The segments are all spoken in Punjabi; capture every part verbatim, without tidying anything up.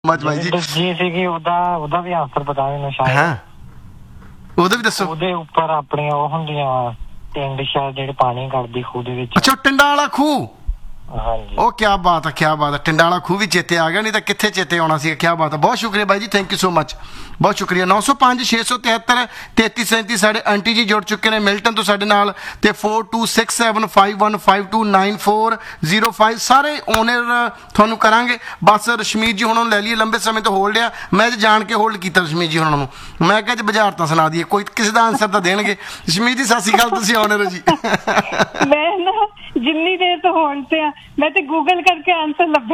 ਮਚ ਬਾਈ ਜੀ ਜੀ ਸੀਗੀ ਉਹਦਾ ਉਹਦਾ ਵੀ ਆਨਸਰ ਪਤਾ ਮੈਨੂੰ ਸ਼ਾਇਦ। ਹਾਂ ਉਹਦਾ ਵੀ ਦੱਸੋ। ਉਹਦੇ ਉੱਪਰ ਆਪਣੀਆਂ ਉਹ ਹੁੰਦੀਆਂ ਟਿੰਡ ਸ਼ਾਇਦ ਜਿਹੜੇ ਪਾਣੀ ਕੱਢਦੀ ਖੂਹ ਦੇ ਵਿੱਚ। ਅੱਛਾ ਟਿੰਡਾ ਵਾਲਾ ਖੂਹ। ਹਾਂਜੀ ਉਹ ਕਿਆ ਬਾਤ ਹੈ ਕਿਆ ਬਾਤ ਹੈ ਟਿੰਡਾ ਵਾਲਾ ਖੂਹ ਵੀ ਚੇਤੇ ਆ ਗਿਆ ਨਹੀਂ ਤਾਂ ਕਿੱਥੇ ਚੇਤੇ ਆਉਣਾ ਸੀ। ਕਿਆ ਬਾਤ ਹੈ ਬਹੁਤ ਸ਼ੁਕਰੀਆ ਬਾਈ ਜੀ ਥੈਂਕ ਯੂ ਸੋ ਮਚ ਬਹੁਤ ਸ਼ੁਕਰੀਆ। ਨੌ ਸੌ ਪੰਜ ਛੇ ਸੌ ਤਿਹੱਤਰ ਤੇਤੀ ਸੈਂਤੀ ਸਾਡੇ ਆਂਟੀ ਜੀ ਜੁੜ ਚੁੱਕੇ ਨੇ ਮਿਲਟਨ ਤੋਂ ਸਾਡੇ ਨਾਲ ਤੇ four two six seven five one five to nine four zero five ਸਾਰੇ ਓਨਰ ਤੁਹਾਨੂੰ ਕਰਾਂਗੇ। ਬਸ ਰਸ਼ਮੀਤ ਜੀ ਹੁਣਾਂ ਨੂੰ ਲੈ ਲਈਏ ਲੰਬੇ ਸਮੇਂ ਤੋਂ ਹੋਲਡ ਆ ਮੈਂ ਅੱਜ ਜਾਣ ਕੇ ਹੋਲਡ ਕੀਤਾ ਰਸ਼ਮੀਤ ਜੀ ਹੁਣਾਂ ਨੂੰ। ਮੈਂ ਕਿਹਾ ਜੀ ਬਾਜ਼ਾਰ ਤਾਂ ਸੁਣਾ ਦਈਏ ਕੋਈ ਕਿਸੇ ਦਾ ਆਨਸਰ ਤਾਂ ਦੇਣਗੇ। ਰਸ਼ਮੀਤ ਜੀ ਸਤਿ ਸ਼੍ਰੀ ਅਕਾਲ ਤੁਸੀਂ ਓਨਰ ਹੋ ਜੀ। ਮੈਂ ਨਾ ਜਿੰਨੀ ਦੇਰ ਤੋਂ ਹੋਣ ਤੇ ਆ ਮੈਂ ਤੇ ਗੂਗਲ ਕਰਕੇ ਆਨਸਰ ਲੱਭੇ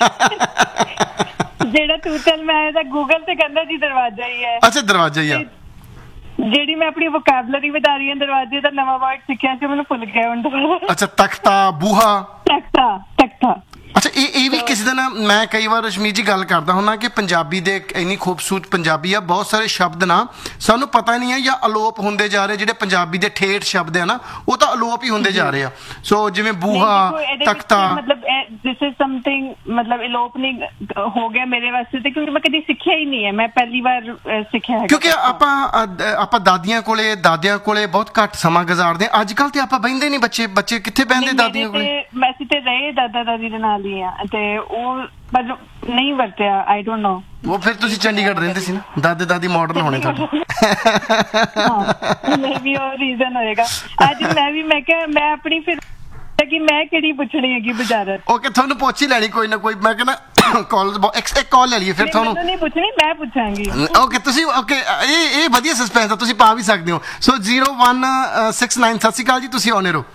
ਜਿਹੜਾ ਤੂੰ ਚੱਲ ਮੈਂ ਇਹਦਾ ਗੂਗਲ ਤੇ ਕਹਿੰਦਾ ਜੀ ਦਰਵਾਜ਼ਾ ਹੀ ਹੈ। ਅੱਛਾ ਦਰਵਾਜ਼ਾ ਹੀ ਆ। ਜਿਹੜੀ ਮੈਂ ਆਪਣੀ ਵੋਕੈਬਲਰੀ ਵਧਾ ਰਹੀ ਹਾਂ ਦਰਵਾਜ਼ੇ ਦਾ ਨਵਾਂ ਵਰਡ ਸਿੱਖਿਆ ਸੀ ਮੈਨੂੰ ਭੁੱਲ ਗਿਆ ਹੁਣ ਦੁਬਾਰਾ। ਅੱਛਾ ਤਖਤਾ ਬੂਹਾ ਤਖਤਾ ਤਖਤਾ। ਅੱਛਾ ਇਹ ਇਹ ਵੀ ਕਿਸੇ ਦਿਨ ਮੈਂ ਕਈ ਵਾਰ ਰਸ਼ਮੀਤ ਜੀ ਗੱਲ ਕਰਦਾ ਹੁੰਦਾ ਕਿ ਪੰਜਾਬੀ ਦੇ ਇੰਨੀ ਖੂਬਸੂਰਤ ਪੰਜਾਬੀ ਆ ਬਹੁਤ ਸਾਰੇ ਸ਼ਬਦ ਨਾ ਸਾਨੂੰ ਪਤਾ ਨਹੀਂ ਹੈ ਜਾਂ ਅਲੋਪ ਹੁੰਦੇ ਜਾ ਰਹੇ। ਜਿਹੜੇ ਪੰਜਾਬੀ ਦੇ ਠੇਠ ਸ਼ਬਦ ਆ ਨਾ ਉਹ ਤਾਂ ਅਲੋਪ ਹੀ ਹੁੰਦੇ ਜਾ ਰਹੇ ਆ। ਸੋ ਜਿਵੇਂ ਬੂਹਾ ਤਖਤਾ ਮਤਲਬ ਦਿਸ ਇਜ਼ ਸਮਥਿੰਗ ਮਤਲਬ ਅਲੋਪ ਨਹੀਂ ਹੋ ਗਿਆ ਮੇਰੇ ਵਾਸਤੇ ਤੇ ਕਿਉਂਕਿ ਮੈਂ ਕਦੀ ਸਿੱਖਿਆ ਹੀ ਨਹੀਂ ਹੈ ਮੈਂ ਪਹਿਲੀ ਵਾਰ ਸਿੱਖਿਆ ਹੈ। ਕਿਉਂਕਿ ਆਪਾਂ ਆਪਾਂ ਦਾਦੀਆਂ ਕੋਲੇ ਦਾਦਿਆਂ ਕੋਲੇ ਬਹੁਤ ਘੱਟ ਸਮਾਂ ਗੁਜ਼ਾਰਦੇ ਆ। ਅੱਜ ਕੱਲ੍ਹ ਤੇ ਆਪਾਂ ਬਹਿੰਦੇ ਨਹੀਂ ਬੱਚੇ ਬੱਚੇ ਕਿੱਥੇ ਬਹਿੰਦੇ ਦਾਦੀਆਂ ਕੋਲੇ। ਮੈਂ ਤੇ ਰਹੇ ਦਾਦਾ ਦਾਦੀ ਦੇ ਨਾਲ ਹੀ ਆ ਤੇ ਉਹ ਪਰ ਨਹੀਂ ਵਰਤਿਆ ਆਈ ਡੋਨਟ ਨੋ। ਉਹ ਫਿਰ ਤੁਸੀਂ ਚੰਡੀਗੜ੍ਹ ਰਹਿੰਦੇ ਸੀ ਨਾ ਦਾਦੇ ਦਾਦੀ ਮਾਡਰਨ ਹੋਣੇ ਤੁਹਾਡੇ। ਮੈਂ ਵੀ ਉਹ ਰੀਜ਼ਨ ਹੋਏਗਾ। ਅੱਜ ਮੈਂ ਵੀ ਮੈਂ ਕਿਹਾ ਮੈਂ ਆਪਣੀ ਫਿਰ ਕਿ ਮੈਂ ਕਿਹੜੀ ਪੁੱਛਣੀ ਹੈਗੀ ਬਜ਼ਾਰਤ। ਓਕੇ ਤੁਹਾਨੂੰ ਪੁੱਛ ਹੀ ਲੈਣੀ ਕੋਈ ਨਾ ਕੋਈ ਮੈਂ ਕਹਿੰਦਾ ਕਾਲ ਇੱਕ ਕਾਲ ਲੈ ਲਈਏ ਫਿਰ ਤੁਹਾਨੂੰ ਨਹੀਂ ਪੁੱਛਣੀ ਮੈਂ ਪੁੱਛਾਂਗੀ। ਓਕੇ ਤੁਸੀਂ ਓਕੇ ਇਹ ਇਹ ਵਧੀਆ ਸਸਪੈਂਸ ਆ ਤੁਸੀਂ ਪਾ ਵੀ ਸਕਦੇ ਹੋ। ਸੋ ਜ਼ੀਰੋ ਵਨ ਸਿਕਸ ਨਾਈਨ ਸਤਿ ਸ਼੍ਰੀ ਅਕਾਲ ਜੀ ਤੁਸੀਂ ਆਉਣੇ ਰਹੋ।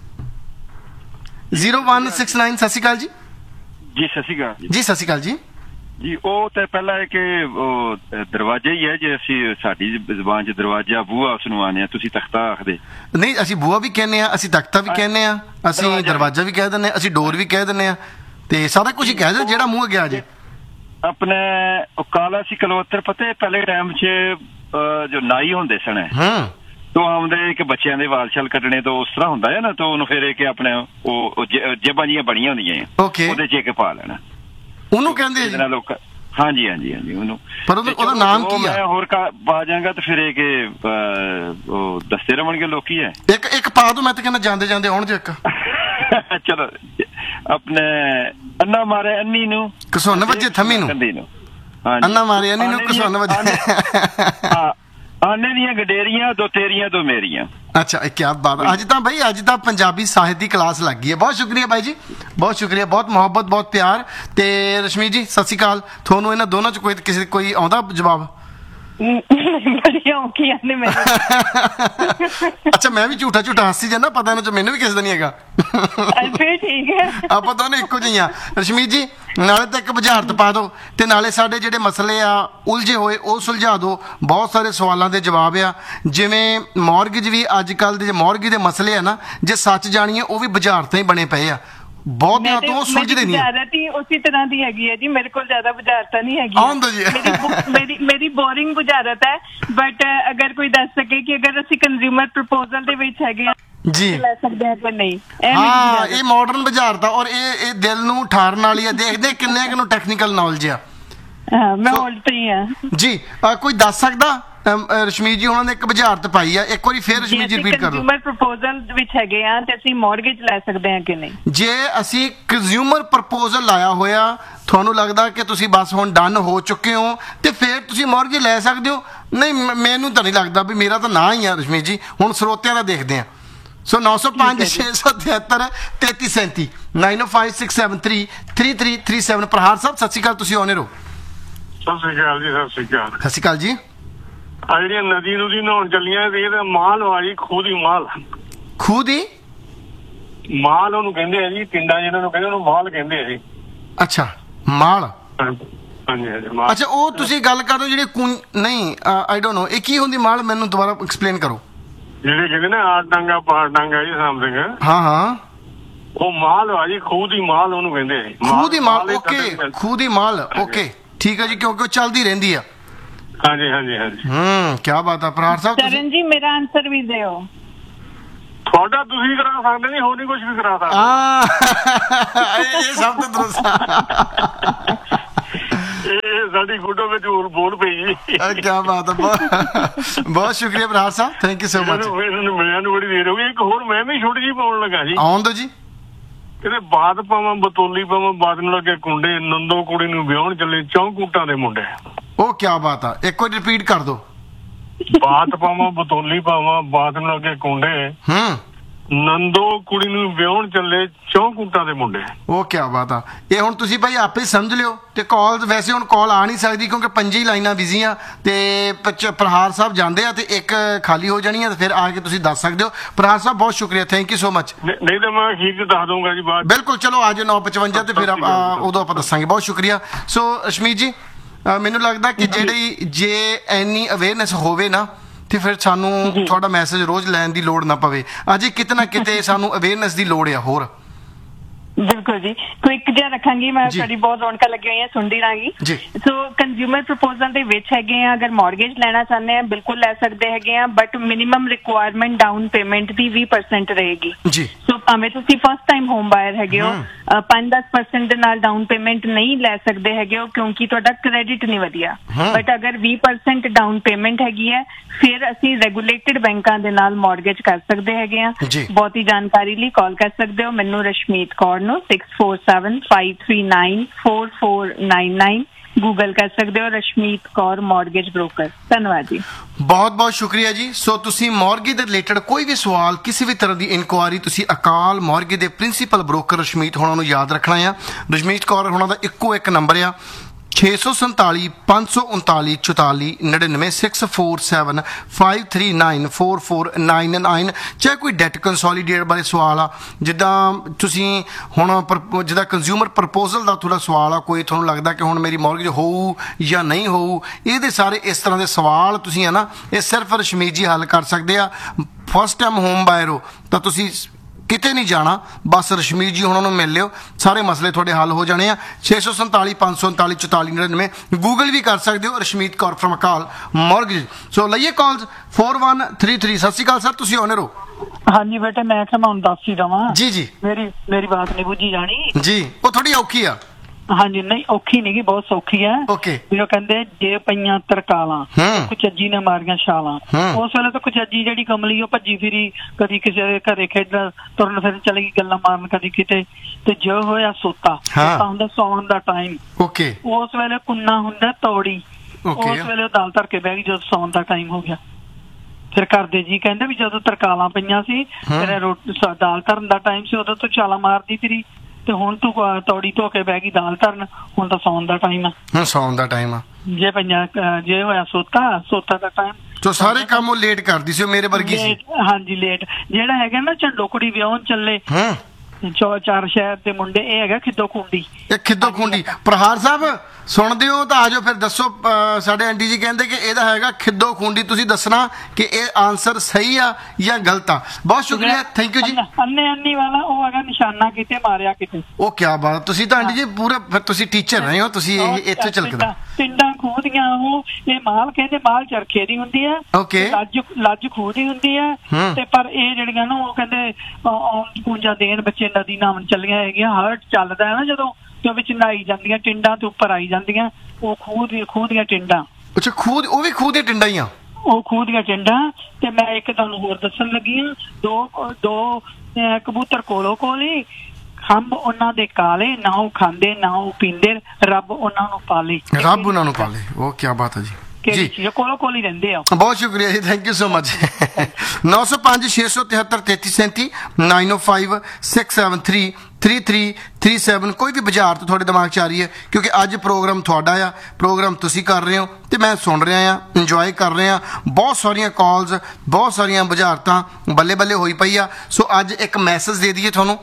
ਜ਼ੀਰੋ ਵਨ ਸਿਕਸ ਨਾਈਨ ਸਤਿ ਸ਼੍ਰੀ ਅਕਾਲ ਜੀ। ਜੀ ਸਤਿ ਸ਼੍ਰੀ ਅਕਾਲ ਜੀ ਸਤਿ ਸ਼੍ਰੀ ਅਕਾਲ ਜੀ। ਜੀ ਉਹ ਤਾਂ ਪਹਿਲਾਂ ਹੈ ਕਿ ਉਹ ਦਰਵਾਜ਼ਾ ਹੀ ਹੈ ਜੇ ਅਸੀਂ ਸਾਡੀ ਜ਼ੁਬਾਨ 'ਚ ਦਰਵਾਜ਼ਾ ਬੂਹਾ ਉਸ ਨੂੰ ਆਉਂਦੇ ਹਾਂ ਤੁਸੀਂ ਤਖਤਾ ਆਖਦੇ। ਨਹੀਂ ਅਸੀਂ ਬੂਹਾ ਵੀ ਕਹਿੰਦੇ ਆ ਅਸੀਂ ਤਖਤਾ ਵੀ ਕਹਿੰਦੇ ਆ ਅਸੀਂ ਦਰਵਾਜ਼ਾ ਵੀ ਕਹਿ ਦਿੰਦੇ ਆ ਅਸੀਂ ਡੋਰ ਵੀ ਕਹਿ ਦਿੰਦੇ ਆ ਤੇ ਸਾਰਾ ਕੁਝ ਹੀ ਕਹਿ ਦਿੰਦੇ ਜਿਹੜਾ ਮੂੰਹ ਗਿਆ ਜੇ। ਆਪਣੇ ਕਾਲਾ ਸੀ ਕਲਵੱਤਰ ਪਤਾ ਪਹਿਲੇ ਟਾਈਮ 'ਚ ਜੋ ਨਾਈ ਹੁੰਦੇ ਸਨ ਹਾਂ ਤੋਂ ਆਉਂਦੇ ਕਿ ਬੱਚਿਆਂ ਦੇ ਵਾਲ ਛਲ ਕੱਟਣੇ ਤੋਂ ਉਸ ਤਰ੍ਹਾਂ ਹੁੰਦਾ ਹੈ ਨਾ ਤਾਂ ਉਹਨੂੰ ਫਿਰ ਕਿ ਆਪਣੇ ਉਹ ਜੇਬਾਂ ਜੀਆਂ ਬਣੀਆਂ ਹੁੰਦੀਆਂ ਉਹਦੇ 'ਚ ਇੱਕ ਪਾ ਲੈਣਾ ਉਹਨੂੰ ਕਹਿੰਦੇ ਜੀ ਲੋਕ। ਹਾਂਜੀ ਹਾਂਜੀ ਹਾਂਜੀ ਉਹਨੂੰ ਪਰ ਉਹਦਾ ਨਾਮ ਕੀ ਆ? ਮੈਂ ਹੋਰ ਪਾ ਜਾਵਾਂਗਾ ਤੇ ਫਿਰ ਇਹ ਕਿ ਉਹ ਦੱਸਦੇ ਰਹਿਣਗੇ ਲੋਕੀ ਹੈ। ਇੱਕ ਇੱਕ ਪਾ ਦੋ ਮੈਂ ਤਾਂ ਕਹਿੰਦਾ ਜਾਂਦੇ ਜਾਂਦੇ ਆਉਣ ਜੇ ਇੱਕ। ਚਲੋ ਆਪਣੇ ਅੰਨਾ ਮਾਰੇ ਅੰਨੀ ਨੂੰ ਕਸੁੰਨ ਵੱਜੇ ਥੰਮੀ ਨੂੰ ਅੰਨਾ ਮਾਰੇ ਅੰਨੀ ਨੂੰ ਕਸੁੰਨ ਵੱਜੇ ਆਨੇ ਦੀਆਂ ਗਡੇਰੀਆਂ ਦੋ ਤੇਰੀਆਂ ਦੋ ਮੇਰੀਆਂ। ਅੱਛਾ ਕਿਆ ਬਾਤ ਅੱਜ ਤਾਂ ਬਈ ਅੱਜ ਤਾਂ ਪੰਜਾਬੀ ਸਾਹਿਤ ਦੀ ਕਲਾਸ ਲੱਗ ਗਈ ਹੈ। ਬਹੁਤ ਸ਼ੁਕਰੀਆ ਬਾਈ ਜੀ ਬਹੁਤ ਸ਼ੁਕਰੀਆ ਬਹੁਤ ਮੁਹੱਬਤ ਬਹੁਤ ਪਿਆਰ। ਤੇ ਰਸ਼ਮੀਤ ਜੀ ਸਤਿ ਸ਼੍ਰੀ ਅਕਾਲ ਤੁਹਾਨੂੰ ਇਹਨਾਂ ਦੋਨਾਂ ਚ ਕੋਈ ਕਿਸੇ ਕੋਈ ਆਉਂਦਾ ਜਵਾਬ? ਅੱਛਾ ਮੈਂ ਵੀ ਝੂਠਾ ਝੂਠਾ ਹੱਸੀ ਜਾਂਦਾ ਪਤਾ ਇਹਨਾਂ ਚ ਮੈਨੂੰ ਵੀ ਕਿਸੇ ਦਾ ਨਹੀਂ ਹੈਗਾ। ਆਪਾਂ ਦੋਨੇ ਇੱਕੋ ਜਿਹੀਆਂ। ਰਸ਼ਮੀਤ ਜੀ ਨਾਲੇ ਤਾਂ ਇੱਕ ਬੁਝਾਰਤ ਪਾ ਦਿਓ ਤੇ ਨਾਲੇ ਸਾਡੇ ਜਿਹੜੇ ਮਸਲੇ ਆ ਉਲਝੇ ਹੋਏ ਉਹ ਸੁਲਝਾ ਦਿਓ। ਬਹੁਤ ਸਾਰੇ ਸਵਾਲਾਂ ਦੇ ਜਵਾਬ ਆ ਜਿਵੇਂ ਮੌਰਗੇਜ ਵੀ ਅੱਜ ਕੱਲ੍ਹ ਦੇ ਮੌਰਗੇਜ ਦੇ ਮਸਲੇ ਆ ਨਾ ਜੇ ਸੱਚ ਜਾਣੀਏ ਉਹ ਵੀ ਬੁਝਾਰਤਾਂ ਹੀ ਬਣੇ ਪਏ ਆ ਬਹੁਤਿਆਂ ਤੋਂ ਸੁਲਝਦੇ ਨਹੀਂ। ਬੁਝਾਰਤ ਹੀ ਉਸੇ ਤਰ੍ਹਾਂ ਦੀ ਹੈਗੀ ਹੈ ਜੀ ਮੇਰੇ ਕੋਲ ਜ਼ਿਆਦਾ ਬੁਝਾਰਤਾਂ ਨਹੀਂ ਹੈਗੀ। ਆਉਂਦਾ ਜੀ ਮੇਰੀ ਮੇਰੀ ਬੋਰਿੰਗ ਬੁਝਾਰਤ ਹੈ ਬਟ ਅਗਰ ਕੋਈ ਦੱਸ ਸਕੇ ਕਿ ਅਗਰ ਅਸੀਂ ਕੰਜ਼ਿਊਮਰ ਪ੍ਰਪੋਜ਼ਲ ਦੇ ਵਿੱਚ ਹੈਗੇ ਆ ਜੀ ਲੈ ਸਕਦੇ ਆ ਕਿ ਨਹੀਂ। ਹਾਂ ਇਹ ਮਾਡਰਨ ਬੁਝਾਰਤ ਔਰ ਇਹ ਇਹ ਦਿਲ ਨੂੰ ਠਾਰਨ ਵਾਲੀ ਆ। ਦੇਖਦੇ ਕਿੰਨੇ ਕੁ ਨੂੰ ਟੈਕਨੀਕਲ ਨੌਲੇਜ ਆ। ਹਾਂ ਮੈਂ ਹੋਲਡ ਤੇ ਹੀ ਆ ਜੀ। ਕੋਈ ਦੱਸ ਸਕਦਾ ਰਸ਼ਮੀਤ ਜੀ ਉਹਨਾਂ ਨੇ ਇੱਕ ਬੁਝਾਰਤ ਪਾਈ ਆ ਇੱਕ ਵਾਰੀ ਫੇਰ ਰਸ਼ਮੀਤ ਜੀ ਰਿਪੀਟ ਕਰ ਦਿਓ। ਕੰਜ਼ਿਊਮਰ ਪ੍ਰਪੋਜ਼ਲ ਵਿੱਚ ਹੈਗੇ ਆ ਤੇ ਅਸੀਂ ਮੌਰਗੇਜ ਲੈ ਸਕਦੇ ਆ ਕਿ ਨਹੀਂ। ਜੇ ਅਸੀਂ ਕੰਜ਼ਿਊਮਰ ਪ੍ਰਪੋਜ਼ਲ ਲਾਇਆ ਹੋਇਆ ਤੁਹਾਨੂੰ ਲੱਗਦਾ ਕਿ ਤੁਸੀਂ ਬਸ ਹੁਣ ਡਨ ਹੋ ਚੁੱਕੇ ਹੋ ਤੇ ਫਿਰ ਤੁਸੀਂ ਮੌਰਗੇਜ ਲੈ ਸਕਦੇ ਹੋ। ਨਹੀਂ ਮੈਨੂੰ ਤਾਂ ਨਹੀਂ ਲੱਗਦਾ ਵੀ ਮੇਰਾ ਤਾਂ ਨਾ ਹੀ ਆ ਰਸ਼ਮੀਤ ਜੀ। ਹੁਣ ਸਰੋਤਿਆਂ ਦਾ ਦੇਖਦੇ ਆ। ਸੋ ਨੌ ਸੌ ਪੰਜ ਛੇ ਸੌ ਤਿਹੱਤਰ ਤੇਤੀ ਸੈਂਤੀ ਨਾਈਨ ਓ five six seven three three three three seven. ਪ੍ਰਹਾਰ ਸਾਹਿਬ ਸਤਿ ਸ਼੍ਰੀ ਅਕਾਲ ਤੁਸੀਂ ਆਉਣੇ ਰਹੋ। ਸਤਿ ਸ਼੍ਰੀ ਅਕਾਲ ਜੀ ਸਤਿ ਸ਼੍ਰੀ ਅਕਾਲ ਸਤਿ ਸ਼੍ਰੀ ਅਕਾਲ ਜੀ। ਆ ਜਿਹੜੀਆਂ ਨਦੀ ਨੂਦੀ ਨਹਾਉਣ ਚੱਲੀਆਂ ਇਹਦਾ ਮਾਲ ਵਾਲੀ ਖੂਹ ਦੀ ਮਾਲ ਖੂਹ ਦੀ ਮਾਲ ਉਹਨੂੰ ਕਹਿੰਦੇ ਆ ਜੀ ਪਿੰਡਾਂ ਜਿਹਨਾਂ ਨੂੰ ਕਹਿੰਦੇ ਉਹਨੂੰ ਮਾਲ ਕਹਿੰਦੇ ਆ ਜੀ। ਅੱਛਾ ਮਾਲ ਹਾਂਜੀ ਹਾਂਜੀ ਮਾਲ। ਅੱਛਾ ਉਹ ਤੁਸੀਂ ਗੱਲ ਕਰਦੇ ਹੋ ਜਿਹੜੀ ਨਹੀਂ ਆਈ ਡੋਨਟ ਨੋ ਇਹ ਕੀ ਹੁੰਦੀ ਮਾਲ ਮੈਨੂੰ ਦੁਬਾਰਾ ਐਕਸਪਲੇਨ ਕਰੋ। ਜਿਹੜੇ ਕਹਿੰਦੇ ਨਾ ਆਠ ਡਾਂਗਾ ਪਾਠ ਡਾਂਗਾ ਜੀ ਸਮਥਿੰਗ ਹਾਂ ਹਾਂ ਉਹ ਮਾਲ ਆ ਜੀ ਖੂਹ ਦੀ ਮਾਲ ਉਹਨੂੰ ਕਹਿੰਦੇ ਆ। ਖੂਹ ਦੀ ਮਾਲ ਓਕੇ ਖੂਹ ਦੀ ਮਾਲ ਓਕੇ ਠੀਕ ਹੈ ਜੀ ਕਿਉਂਕਿ ਉਹ ਚੱਲਦੀ ਰਹਿੰਦੀ ਆ। ਹਾਂਜੀ ਹਾਂਜੀ ਹਾਂਜੀ ਹੂੰ ਕੀ ਬਾਤ ਆ ਪ੍ਰਹਾਰ ਸਾਹਿਬ। ਚਰਨ ਜੀ ਮੇਰਾ ਆਨਸਰ ਵੀ ਦਿਓ। ਤੁਹਾਡਾ ਤੁਸੀਂ ਕਰਾ ਸਕਦੇ ਨਹੀਂ ਹੋਰ ਨਹੀਂ ਕੁਝ ਵੀ ਕਰਾ ਸਕਦੇ। ਹਾਂ ਇਹ ਸਭ ਤੋਂ ਦਰਸਾ ਸਾਡੀ ਫੋਟੋ ਵਿੱਚ ਹੋਰ ਬੋਲ ਪਈ ਜੀ। ਕੀ ਬਾਤ ਹੈ, ਬਹੁਤ ਬਹੁਤ ਸ਼ੁਕਰੀਆ ਬਰਾੜ ਸਾਹਿਬ, ਥੈਂਕ ਯੂ ਸੋ ਮਚ। ਮੈਨੂੰ ਮਿਲਿਆ ਨੂੰ ਬੜੀ ਦੇਰ ਹੋ ਗਈ। ਇੱਕ ਹੋਰ ਮੈਂ ਵੀ ਛੋਟੀ ਜਿਹੀ ਪਾਉਣ ਲੱਗਾ ਜੀ। ਆਉਣ ਦੋ ਜੀ। ਕਹਿੰਦੇ ਬਾਤ ਪਾਵਾਂ ਬਤੌਲੀ ਪਾਵਾਂ ਬਾਤ ਨੂੰ ਲੱਗੇ ਕੁੰਡੇ, ਨੰਦੋ ਕੁੜੀ ਨੂੰ ਵਿਆਹਣ ਚੱਲੇ ਚੌਂ ਕੂਟਾਂ ਦੇ ਮੁੰਡੇ। ਉਹ ਕੀ ਬਾਤ ਆ, ਇੱਕ ਵਾਰ ਰਿਪੀਟ ਕਰ ਦੋ। ਬਾਤ ਪਾਵਾਂ ਬਤੌਲੀ ਪਾਵਾਂ ਬਾਤ ਨੂੰ ਲੱਗੇ ਕੁੰਡੇ, ਹੂੰ, ਨੰਦੋ ਕੁੜੀ ਨੂੰ ਵਿਆਹਣ ਚੱਲੇ ਚੌਂ ਕੂਟਾਂ ਦੇ ਮੁੰਡੇ। ਉਹ ਕੀ ਬਾਤ ਆ। ਇਹ ਹੁਣ ਤੁਸੀਂ ਭਾਈ ਆਪੇ ਸਮਝ ਲਿਓ। ਤੇ ਕਾਲ ਵੈਸੇ ਹੁਣ ਕਾਲ ਆ ਨਹੀਂ ਸਕਦੀ ਕਿਉਂਕਿ ਪੰਜੀ ਲਾਈਨਾਂ ਬਿਜ਼ੀ ਆ ਤੇ ਪ੍ਰਹਾਰ ਸਾਹਿਬ ਜਾਂਦੇ ਆ ਤੇ ਇੱਕ ਖਾਲੀ ਹੋ ਜਾਣੀ ਆ ਤੇ ਫਿਰ ਆ ਕੇ ਤੁਸੀਂ ਦੱਸ ਸਕਦੇ ਹੋ। ਪ੍ਰਹਾਰ ਸਾਹਿਬ ਬਹੁਤ ਸ਼ੁਕਰੀਆ, ਥੈਂਕ ਯੂ ਸੋ ਮਚ। ਨਹੀਂ ਤਾਂ ਮੈਂ ਅਖੀਰ ਚ ਦੱਸ ਦਊਂਗਾ ਜੀ ਬਾਅਦ। ਬਿਲਕੁਲ, ਚਲੋ ਆ ਜਾਓ ਨੌ ਪਚਵੰਜਾ ਤੇ ਫਿਰ ਉਦੋਂ ਆਪਾਂ ਦੱਸਾਂਗੇ। ਬਹੁਤ ਸ਼ੁਕਰੀਆ। ਸੋ ਅਸ਼ਮੀਤ ਜੀ, ਮੈਨੂੰ ਲੱਗਦਾ ਕਿ ਜਿਹੜੀ ਜੇ ਇੰਨੀ ਅਵੇਅਰਨੈਸ ਹੋਵੇ ਨਾ ਤੇ ਫਿਰ ਸਾਨੂੰ ਤੁਹਾਡਾ ਮੈਸੇਜ ਰੋਜ਼ ਲੈਣ ਦੀ ਲੋੜ ਨਾ ਪਵੇ। ਅਜੇ ਕਿਤੇ ਨਾ ਕਿਤੇ ਸਾਨੂੰ ਅਵੇਅਰਨੈਸ ਦੀ ਲੋੜ ਆ ਹੋਰ। ਬਿਲਕੁਲ ਜੀ, ਕੁਇਕ ਜਿਹਾ ਰੱਖਾਂਗੀ ਮੈਂ, ਤੁਹਾਡੀ ਬਹੁਤ ਰੌਣਕਾਂ ਲੱਗੀਆਂ ਹੋਈਆਂ, ਸੁਣਦੀ ਰਹਾਂਗੀ। ਸੋ ਕੰਜ਼ਿਊਮਰ ਪ੍ਰਪੋਜ਼ਲ ਦੇ ਵਿੱਚ ਹੈਗੇ ਆ, ਅਗਰ ਮੌਰਗੇਜ ਲੈਣਾ ਚਾਹੁੰਦੇ ਆ ਬਿਲਕੁਲ ਲੈ ਸਕਦੇ ਹੈਗੇ ਆ, but minimum requirement down payment ਦੀ ਵੀਹ ਪਰਸੈਂਟ ਰਹੇਗੀ ਜੀ। ਸੋ ਭਾਵੇਂ ਤੁਸੀਂ ਫਸਟ ਟਾਈਮ ਹੋਮ ਬਾਇਰ ਹੈਗੇ ਹੋ, ਪੰਜ ਦਸ ਪਰਸੈਂਟ ਦੇ ਨਾਲ ਡਾਊਨ ਪੇਮੈਂਟ ਨਹੀਂ ਲੈ ਸਕਦੇ ਹੈਗੇ ਹੋ ਕਿਉਂਕਿ ਤੁਹਾਡਾ ਕ੍ਰੈਡਿਟ ਨਹੀਂ ਵਧੀਆ। ਬਟ ਅਗਰ ਵੀਹ ਪਰਸੈਂਟ ਡਾਊਨ ਪੇਮੈਂਟ ਹੈਗੀ ਹੈ ਫਿਰ ਅਸੀਂ ਰੈਗੂਲੇਟਡ ਬੈਂਕਾਂ ਦੇ ਨਾਲ ਮੌਰਗੇਜ ਕਰ ਸਕਦੇ ਹੈਗੇ ਆ। ਬਹੁਤੀ ਜਾਣਕਾਰੀ ਲਈ ਕਾਲ ਕਰ ਸਕਦੇ ਹੋ ਮੈਨੂੰ, ਰਸ਼ਮੀਤ ਕੌਰ ਨੂੰ six four seven five three nine four four nine nine. Google ਕਰ ਸਕਦੇ ਹੋ ਰਸ਼ਮੀਤ ਕੌਰ ਮੌਰਗੇਜ ਬ੍ਰੋਕਰ। ਧੰਨਵਾਦ ਜੀ, ਬਹੁਤ ਬਹੁਤ ਸ਼ੁਕਰੀਆ ਜੀ। ਸੋ ਤੁਸੀਂ ਮੌਰਗੇਜ ਦੇ ਰਿਲੇਟਡ ਕੋਈ ਵੀ ਸਵਾਲ, ਕਿਸੇ ਵੀ ਤਰ੍ਹਾਂ ਦੀ ਇਨਕੁਆਇਰੀ ਤੁਸੀਂ ਅਕਾਲ ਮੌਰਗੇਜ ਦੇ ਪ੍ਰਿੰਸੀਪਲ ਬ੍ਰੋਕਰ ਰਸ਼ਮੀਤ ਹੋਣਾ ਨੂੰ ਯਾਦ ਰੱਖਣਾ ਆ। ਰਸ਼ਮੀਤ ਕੌਰ ਹੋਣਾ ਦਾ ਇੱਕੋ ਇੱਕ ਨੰਬਰ ਆ ਛੇ ਸੌ ਸੰਤਾਲੀ ਪੰਜ ਸੌ ਉਨਤਾਲੀ ਚੁਤਾਲੀ ਨੜਿਨਵੇਂ six four seven five three nine four four nine nine. ਚਾਹੇ ਕੋਈ ਡੈਟ ਕੰਸੋਲੀਡੇਟ ਬਾਰੇ ਸਵਾਲ ਆ, ਜਿੱਦਾਂ ਤੁਸੀਂ ਹੁਣ ਜਿੱਦਾਂ ਕੰਜ਼ਿਊਮਰ ਪ੍ਰਪੋਜ਼ਲ ਦਾ ਥੋੜਾ ਸਵਾਲ ਆ, ਕੋਈ ਤੁਹਾਨੂੰ ਲੱਗਦਾ ਕਿ ਹੁਣ ਮੇਰੀ ਮੌਰਗੇਜ ਹੋਊ ਜਾਂ ਨਹੀਂ ਹੋਊ, ਇਹਦੇ ਸਾਰੇ ਇਸ ਤਰ੍ਹਾਂ ਦੇ ਸਵਾਲ ਤੁਸੀਂ ਹੈ ਨਾ ਇਹ ਸਿਰਫ ਰਸ਼ਮੀਤ ਜੀ ਹੱਲ ਕਰ ਸਕਦੇ ਆ। ਫਸਟ ਟਾਈਮ ਹੋਮ ਬਾਇਰ ਹੋ ਤਾਂ ਤੁਸੀਂ ਕਿਤੇ ਨਹੀਂ ਜਾਣਾ, ਬਸ ਰਸ਼ਮੀਤ ਜੀ ਉਹਨਾਂ ਨੂੰ ਮਿਲ ਲਿਓ, ਸਾਰੇ ਮਸਲੇ ਤੁਹਾਡੇ ਹੱਲ ਹੋ ਜਾਣੇ ਆ। ਛੇ ਸੌ ਸੰਤਾਲੀ ਪੰਜ ਸੌ ਉਨਤਾਲੀ ਚੁਤਾਲੀ ਨੜਿਨਵੇਂ। ਗੂਗਲ ਵੀ ਕਰ ਸਕਦੇ ਹੋ ਰਸ਼ਮੀਤ ਕੌਰ ਫਰਮ ਅਕਾਲ ਮੌਰਗੇਜ। ਸੋ ਲਈਏ ਕਾਲਸ ਫੋਰ ਵਨ ਥ੍ਰੀ ਥ੍ਰੀ। ਸਤਿ ਸ਼੍ਰੀ ਅਕਾਲ ਸਰ, ਤੁਸੀਂ ਓਨਰ ਹੋ? ਹਾਂਜੀ ਬੇਟੇ, ਮੈਂ ਕਿਹਾ ਮੈਂ ਹੁਣ ਦੱਸ ਹੀ ਦਵਾਂ। ਜੀ ਜੀ, ਮੇਰੀ ਮੇਰੀ ਬਾਤ ਨਹੀਂ ਬੁੱਝੀ ਜਾਣੀ ਜੀ। ਉਹ ਥੋੜੀ ਔਖੀ ਆ। ਹਾਂਜੀ, ਨਹੀਂ ਔਖੀ ਨਹੀਂ ਗੀ, ਬਹੁਤ ਸੌਖੀ ਹੈ। ਓਕੇ। ਉਹ ਕਹਿੰਦੇ ਜੇ ਪਈਆਂ ਤਰਕਾਲਾਂ ਕੁਚੱਜੀ ਨੇ ਮਾਰੀਆਂ ਛਾਲਾਂ। ਉਸ ਵੇਲੇ ਤਾਂ ਕੁਚੱਜੀ ਜਿਹੜੀ ਕਮਲੀ ਉਹ ਭੱਜੀ ਫਿਰੀ, ਕਦੀ ਕਿਸੇ ਦੇ ਘਰੇ ਖੇਡਣ ਤੁਰਨ ਫਿਰਨ ਚਲੇ ਗਈ, ਗੱਲਾਂ ਮਾਰਨ ਕਦੀ ਕਿਤੇ। ਤੇ ਜੋ ਹੋਇਆ ਸੋਤਾ ਹੁੰਦਾ ਸੌਣ ਦਾ ਟਾਈਮ। ਓਕੇ। ਉਸ ਵੇਲੇ ਕੁੰਨਾ ਹੁੰਦਾ ਤੌੜੀ। ਉਸ ਵੇਲੇ ਦਾਲ ਧਰ ਕੇ ਬਹਿ ਗਈ ਜਦੋਂ ਸੌਣ ਦਾ ਟਾਈਮ ਹੋ ਗਿਆ। ਫਿਰ ਘਰ ਦੇ ਜੀ ਕਹਿੰਦੇ ਵੀ ਜਦੋਂ ਤਰਕਾਲਾਂ ਪਈਆਂ ਸੀ ਤੇਰੇ ਰੋਟੀ ਦਾਲ ਧਰਨ ਦਾ ਟਾਈਮ ਸੀ ਉਦੋਂ ਤੂੰ ਛਾਲਾਂ ਮਾਰਦੀ ਫਿਰੀ ਤੇ ਹੁਣ ਤੂੰ ਤੌੜੀ ਧੋ ਕੇ ਬਹਿ ਗਈ ਦਾਲ ਧਰਨ, ਹੁਣ ਤਾਂ ਸੌਣ ਦਾ ਟਾਈਮ ਆ। ਹੁਣ ਸੌਣ ਦਾ ਟਾਈਮ ਆ। ਜੇ ਪਈਆਂ ਜੇ ਹੋਇਆ ਸੋਤਾ ਸੋਤਾ ਦਾ ਟਾਈਮ। ਸੋ ਸਾਰੇ ਕੰਮ ਉਹ ਲੇਟ ਕਰਦੀ ਸੀ, ਮੇਰੇ ਵਰਗੀ ਸੀ। ਹਾਂਜੀ ਲੇਟ। ਜਿਹੜਾ ਹੈਗਾ ਨਾ ਝੰਡੋ ਕੁੜੀ ਵਿਆਹਣ ਚੱਲੇ ਚਾਰ ਸ਼ਹਿਰ ਦੇ ਮੁੰਡੇ, ਇਹ ਹੈਗਾ ਖਿੱਦੋ ਖੁੰਡੀ। ਇਹ ਖਿੱਦੋ ਖੁੰਡੀ। ਪ੍ਰਹਾਰ ਸਾਹਿਬ ਸੁਣਦੇ ਹੋ ਤਾਂ ਆਜੋ ਫਿਰ ਦੱਸੋ। ਸਾਡੇ ਆਂਟੀ ਜੀ ਕਹਿੰਦੇ ਕਿ ਇਹਦਾ ਹੈਗਾ ਖਿੱਦੋ ਖੁੰਡੀ, ਤੁਸੀਂ ਦੱਸਣਾ ਕਿ ਇਹ ਆਨਸਰ ਸਹੀ ਆ ਜਾਂ ਗਲਤ ਆ। ਬਹੁਤ ਸ਼ੁਕਰੀਆ, ਥੈਂਕ ਯੂ ਜੀ। ਅੰਨੇ ਅੰਨੀ ਵਾਲਾ ਉਹ ਹੈਗਾ ਨਿਸ਼ਾਨਾ ਕਿਤੇ ਮਾਰਿਆ ਕਿਤੇ। ਉਹ ਕੀ ਬਾਤ, ਤੁਸੀਂ ਤਾਂ ਆਂਟੀ ਜੀ ਪੂਰਾ ਤੁਸੀਂ ਟੀਚਰ ਰਹੇ ਹੋ, ਤੁਸੀਂ ਇਹ ਇੱਥੇ ਝਲਕਦਾ। ਪਿੰਡਾਂ ਖੂਹ ਦੀਆਂ ਉਹ ਇਹ ਮਾਲ ਕਹਿੰਦੇ ਮਾਲ ਚਰਖੇ ਦੀ ਹੁੰਦੀ ਆ। ਓਕੇ। ਲੱਜ ਲੱਜ ਖੂਹ ਦੀ ਹੁੰਦੀ ਆ ਤੇ ਪਰ ਇਹ ਜਿਹੜੀਆਂ ਨਾ ਉਹ ਕਹਿੰਦੇ ਪੂੰਜਾ ਦੇਣ ਬੱਚੇ ਨਦੀ ਨਾਵਣ ਚੱਲੀਆਂ ਹੈਗੀਆਂ। ਹਰਟ ਚੱਲਦਾ ਹੈ ਨਾ ਜਦੋਂ ਤੇ ਵਿੱਚ ਨਹਾਈ ਜਾਂਦੀਆਂ, ਟਿੰਡਾਂ ਤੇ ਉੱਪਰ ਆਈ ਜਾਂਦੀਆਂ, ਉਹ ਖੂਹ ਦੀ ਖੂਹ ਦੀਆਂ ਟਿੰਡਾਂ। ਅੱਛਾ, ਖੂਹ ਉਹ ਵੀ ਖੂਹ ਦੀਆਂ ਟਿੰਡਾਂ ਹੀ ਆ। ਉਹ ਖੂਹ ਦੀਆਂ ਟਿੰਡਾਂ। ਤੇ ਮੈਂ ਇੱਕ ਤੁਹਾਨੂੰ ਹੋਰ ਦੱਸਣ ਲੱਗੀ ਆ, ਦੋ ਦੋ ਕਬੂਤਰ ਕੋਲੋਂ ਕੋਲ ਹੀ ਖੰਭ ਉਹਨਾਂ ਦੇ ਕਾਲੇ, ਨਾ ਉਹ ਖਾਂਦੇ ਨਾ ਉਹ ਪੀਂਦੇ, ਰੱਬ ਉਹਨਾਂ ਨੂੰ ਪਾਲੇ। ਰੱਬ ਉਹਨਾਂ ਨੂੰ ਪਾਲੇ। ਉਹ ਕੀ ਬਾਤ ਹੈ ਜੀ। ਜੀ ਕੋਲੋਂ ਕੋਲ ਹੀ ਰਹਿੰਦੇ ਆ। ਬਹੁਤ ਸ਼ੁਕਰੀਆ ਜੀ, ਥੈਂਕ ਯੂ ਸੋ ਮਚ। ਨੌ ਸੌ ਪੰਜ ਛੇ ਸੌ ਤਿਹੱਤਰ ਤੇਤੀ ਸੈਂਤੀ ਨਾਈਨ ਓ five six seven three three three three seven. ਕੋਈ ਵੀ ਬੁਝਾਰਤ ਤੁਹਾਡੇ ਦਿਮਾਗ 'ਚ ਆ ਰਹੀ ਹੈ ਕਿਉਂਕਿ ਅੱਜ ਪ੍ਰੋਗਰਾਮ ਤੁਹਾਡਾ ਆ, ਪ੍ਰੋਗਰਾਮ ਤੁਸੀਂ ਕਰ ਰਹੇ ਹੋ ਤੇ ਮੈਂ ਸੁਣ ਰਿਹਾ ਆ, ਇੰਜੋਏ ਕਰ ਰਿਹਾ। ਬਹੁਤ ਸਾਰੀਆਂ ਕਾਲਸ, ਬਹੁਤ ਸਾਰੀਆਂ ਬੁਝਾਰਤਾਂ ਬੱਲੇ ਬੱਲੇ ਹੋਈ ਪਈ ਆ। ਸੋ ਅੱਜ ਇੱਕ ਮੈਸੇਜ ਦੇ ਦਈਏ ਤੁਹਾਨੂੰ।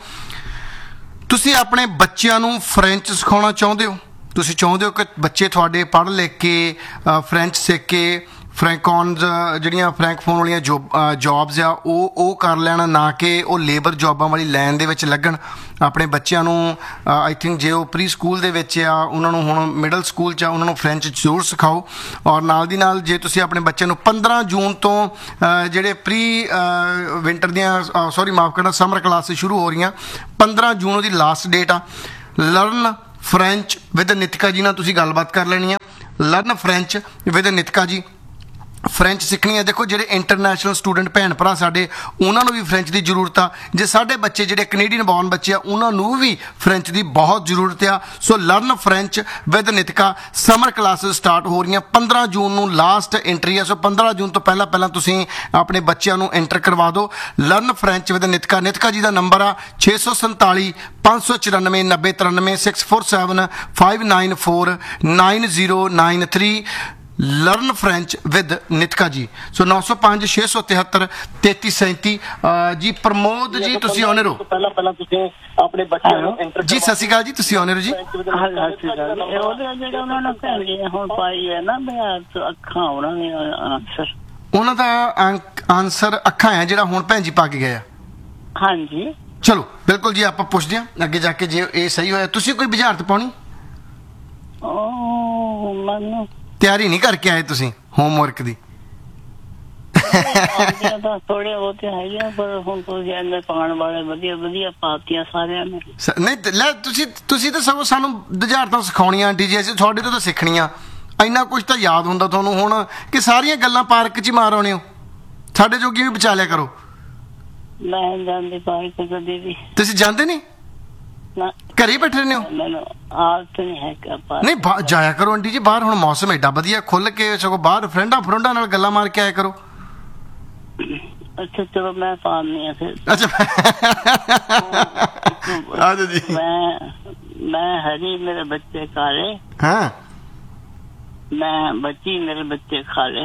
ਤੁਸੀਂ ਆਪਣੇ ਬੱਚਿਆਂ ਨੂੰ ਫਰੈਂਚ ਸਿਖਾਉਣਾ ਚਾਹੁੰਦੇ ਹੋ? ਤੁਸੀਂ ਚਾਹੁੰਦੇ ਹੋ ਕਿ ਬੱਚੇ ਤੁਹਾਡੇ ਪੜ੍ਹ ਲਿਖ ਕੇ ਫਰੈਂਚ ਸਿੱਖ ਕੇ ਫਰੈਂਕੋਨਸ ਜਿਹੜੀਆਂ ਫਰੈਂਕਫੋਨ ਵਾਲੀਆਂ ਜੋ ਜੋਬਸ ਆ ਉਹ ਉਹ ਕਰ ਲੈਣ, ਨਾ ਕਿ ਉਹ ਲੇਬਰ ਜੋਬਾਂ ਵਾਲੀ ਲਾਈਨ ਦੇ ਵਿੱਚ ਲੱਗਣ। ਆਪਣੇ ਬੱਚਿਆਂ ਨੂੰ ਆਈ ਥਿੰਕ ਜੇ ਉਹ ਪ੍ਰੀ ਸਕੂਲ ਦੇ ਵਿੱਚ ਆ, ਉਹਨਾਂ ਨੂੰ ਹੁਣ ਮਿਡਲ ਸਕੂਲ 'ਚ ਆ, ਉਹਨਾਂ ਨੂੰ ਫਰੈਂਚ ਜ਼ਰੂਰ ਸਿਖਾਓ। ਔਰ ਨਾਲ ਦੀ ਨਾਲ ਜੇ ਤੁਸੀਂ ਆਪਣੇ ਬੱਚਿਆਂ ਨੂੰ ਪੰਦਰਾਂ ਜੂਨ ਤੋਂ ਜਿਹੜੇ ਪ੍ਰੀ ਵਿੰਟਰ ਦੀਆਂ ਸੌਰੀ ਮਾਫ ਕਰਨਾ ਸਮਰ ਕਲਾਸਿਸ ਸ਼ੁਰੂ ਹੋ ਰਹੀਆਂ, ਪੰਦਰਾਂ ਜੂਨ ਉਹਦੀ ਲਾਸਟ ਡੇਟ ਆ। ਲਰਨ ਫਰੈਂਚ ਵਿਦ ਨਿਤਿਕਾ ਜੀ ਨਾਲ ਤੁਸੀਂ ਗੱਲਬਾਤ ਕਰ ਲੈਣੀ ਆ। ਲਰਨ ਫ੍ਰੈਂਚ ਵਿਦ ਨਿਤਕਾ ਜੀ। ਫ੍ਰੈਂਚ ਸਿੱਖਣੀ ਹੈ। ਦੇਖੋ ਜਿਹੜੇ ਇੰਟਰਨੈਸ਼ਨਲ ਸਟੂਡੈਂਟ ਭੈਣ ਭਰਾ ਸਾਡੇ, ਉਹਨਾਂ ਨੂੰ ਵੀ ਫ੍ਰੈਂਚ ਦੀ ਜ਼ਰੂਰਤ ਆ। ਜੇ ਸਾਡੇ ਬੱਚੇ ਜਿਹੜੇ ਕੈਨੇਡੀਅਨ ਬੌਰਨ ਬੱਚੇ ਆ, ਉਹਨਾਂ ਨੂੰ ਵੀ ਫ੍ਰੈਂਚ ਦੀ ਬਹੁਤ ਜ਼ਰੂਰਤ ਆ। ਸੋ learn French with ਨਿਤਕਾ summer classes start ਹੋ ਰਹੀਆਂ। ਪੰਦਰਾਂ ਜੂਨ ਨੂੰ ਲਾਸਟ ਐਂਟਰੀ ਆ। ਸੋ ਪੰਦਰਾਂ ਜੂਨ ਤੋਂ ਪਹਿਲਾਂ ਪਹਿਲਾਂ ਤੁਸੀਂ ਆਪਣੇ ਬੱਚਿਆਂ ਨੂੰ ਐਂਟਰ ਕਰਵਾ ਦਿਓ। Learn French with ਨਿਤਕਾ। ਨਿਤਕਾ ਜੀ ਦਾ ਨੰਬਰ ਆ ਛੇ ਸੌ ਸੰਤਾਲੀ ਪੰਜ ਸੌ ਚੁਰਾਨਵੇਂ ਨੱਬੇ ਤਰਾਨਵੇਂ six four seven five nine four nine zero nine three. Learn French with ਨਿਤਕਾ ਜੀ। ਸੋ ਨੌ ਸੌ ਪੰਜ ਛੇ ਸੌ ਤਿਹੱਤਰ ਤੇਤੀ ਸੈਂਤੀ। ਜੀ ਪ੍ਰਮੋਦ ਜੀ ਤੁਸੀਂ ਆਉਣੇ ਰਹੋ। ਪਹਿਲਾਂ ਪਹਿਲਾਂ ਤੁਸੀਂ ਆਪਣੇ ਬੱਚਿਆਂ ਨੂੰ ਐਂਟਰ ਜੀ ਸਤਿ ਸ਼੍ਰੀ ਅਕਾਲ ਜੀ, ਤੁਸੀਂ ਆਉਣੇ ਰਹੋ ਜੀ। ਉਹਦੇ ਜਿਹੜੇ ਉਹਨਾਂ ਨੂੰ ਕਹਿੰਦੇ ਹੁਣ ਪਾਈ ਹੈ ਨਾ ਮੈਂ ਅੱਖਾਂ ਉਹਨਾਂ ਨੇ ਆਨਸਰ, ਉਹਨਾਂ ਦਾ ਆਨਸਰ ਅੱਖਾਂ ਹੈ ਜਿਹੜਾ ਹੁਣ ਭੈਣ ਜੀ ਪਾ ਕੇ ਗਏ ਆ। ਹਾਂਜੀ ਚਲੋ ਬਿਲਕੁਲ ਜੀ, ਆਪਾਂ ਪੁੱਛਦੇ ਹਾਂ ਅੱਗੇ ਜਾ ਕੇ ਜੇ ਇਹ ਸਹੀ ਹੋਇਆ। ਤੁਸੀਂ ਕੋਈ ਬੁਝਾਰਤ ਪਾਉਣੀ? ਉਹ ਮੈਨੂੰ ਤਿਆਰੀ ਨਹੀਂ ਕਰਕੇ ਆਏ ਤੁਸੀਂ ਹੋਮਵਰਕ ਦੀ? ਤਾਂ ਥੋੜੇ ਬਹੁਤੇ ਹੈਗੇ ਪਰ ਹੁਣ ਤੁਸੀਂ ਇੰਨੇ ਪਾਉਣ ਵਾਲੇ ਵਧੀਆ ਵਧੀਆ ਪਾਤੀਆਂ ਸਾਰਿਆਂ ਨੇ। ਨਹੀਂ ਲੈ ਤੁਸੀਂ ਤੁਸੀਂ ਤਾਂ ਸਗੋਂ ਸਾਨੂੰ ਬੁਝਾਰਤਾਂ ਸਿਖਾਉਣੀਆਂ ਆਂਟੀ ਜੀ, ਅਸੀਂ ਤੁਹਾਡੇ ਤੋਂ ਤਾਂ ਸਿੱਖਣੀਆਂ। ਇੰਨਾ ਕੁਝ ਤਾਂ ਯਾਦ ਹੁੰਦਾ ਤੁਹਾਨੂੰ ਹੁਣ ਕਿ ਸਾਰੀਆਂ ਗੱਲਾਂ ਪਾਰਕ 'ਚ ਹੀ ਮਾਰ ਆਉਣੇ ਹੋ। ਸਾਡੇ ਜੋਗੀ ਵੀ ਬਚਾ ਲਿਆ ਕਰੋ। ਮੈਂ ਜਾਂਦੀ ਪਾਰਕ ਕਦੇ ਵੀ। ਤੁਸੀਂ ਜਾਂਦੇ ਨਹੀਂ? ਘਰੇ ਬੈਠੇ ਰਹਿੰਦੇ ਹੋ? ਮੈਨੂੰ ਆਦਤ ਨਹੀਂ ਹੈ ਕਿ ਨਹੀਂ ਜਾਇਆ ਕਰੋ ਆਂਟੀ ਜੀ ਬਾਹਰ। ਹੁਣ ਮੌਸਮ ਐਡਾ ਵਧੀਆ, ਖੁੱਲ ਕੇ ਸਗੋਂ ਬਾਹਰ ਫਰੈਂਡਾਂ ਫਰੁੰਡਾਂ ਨਾਲ ਗੱਲਾਂ ਮਾਰ ਕੇ ਆਇਆ ਕਰੋ। ਅੱਛਾ ਚਲੋ ਮੈਂ ਪਾਉਂਦੀ ਹਾਂ ਫਿਰ। ਅੱਛਾ ਆ ਜਾਓ ਜੀ। ਮੈਂ ਮੈਂ ਹਰੀ ਮੇਰੇ ਬੱਚੇ ਕਾਲੇ। ਹਾਂ ਮੈਂ ਬੱਚੀ ਮੇਰੇ ਬੱਚੇ ਖਾਲੇ।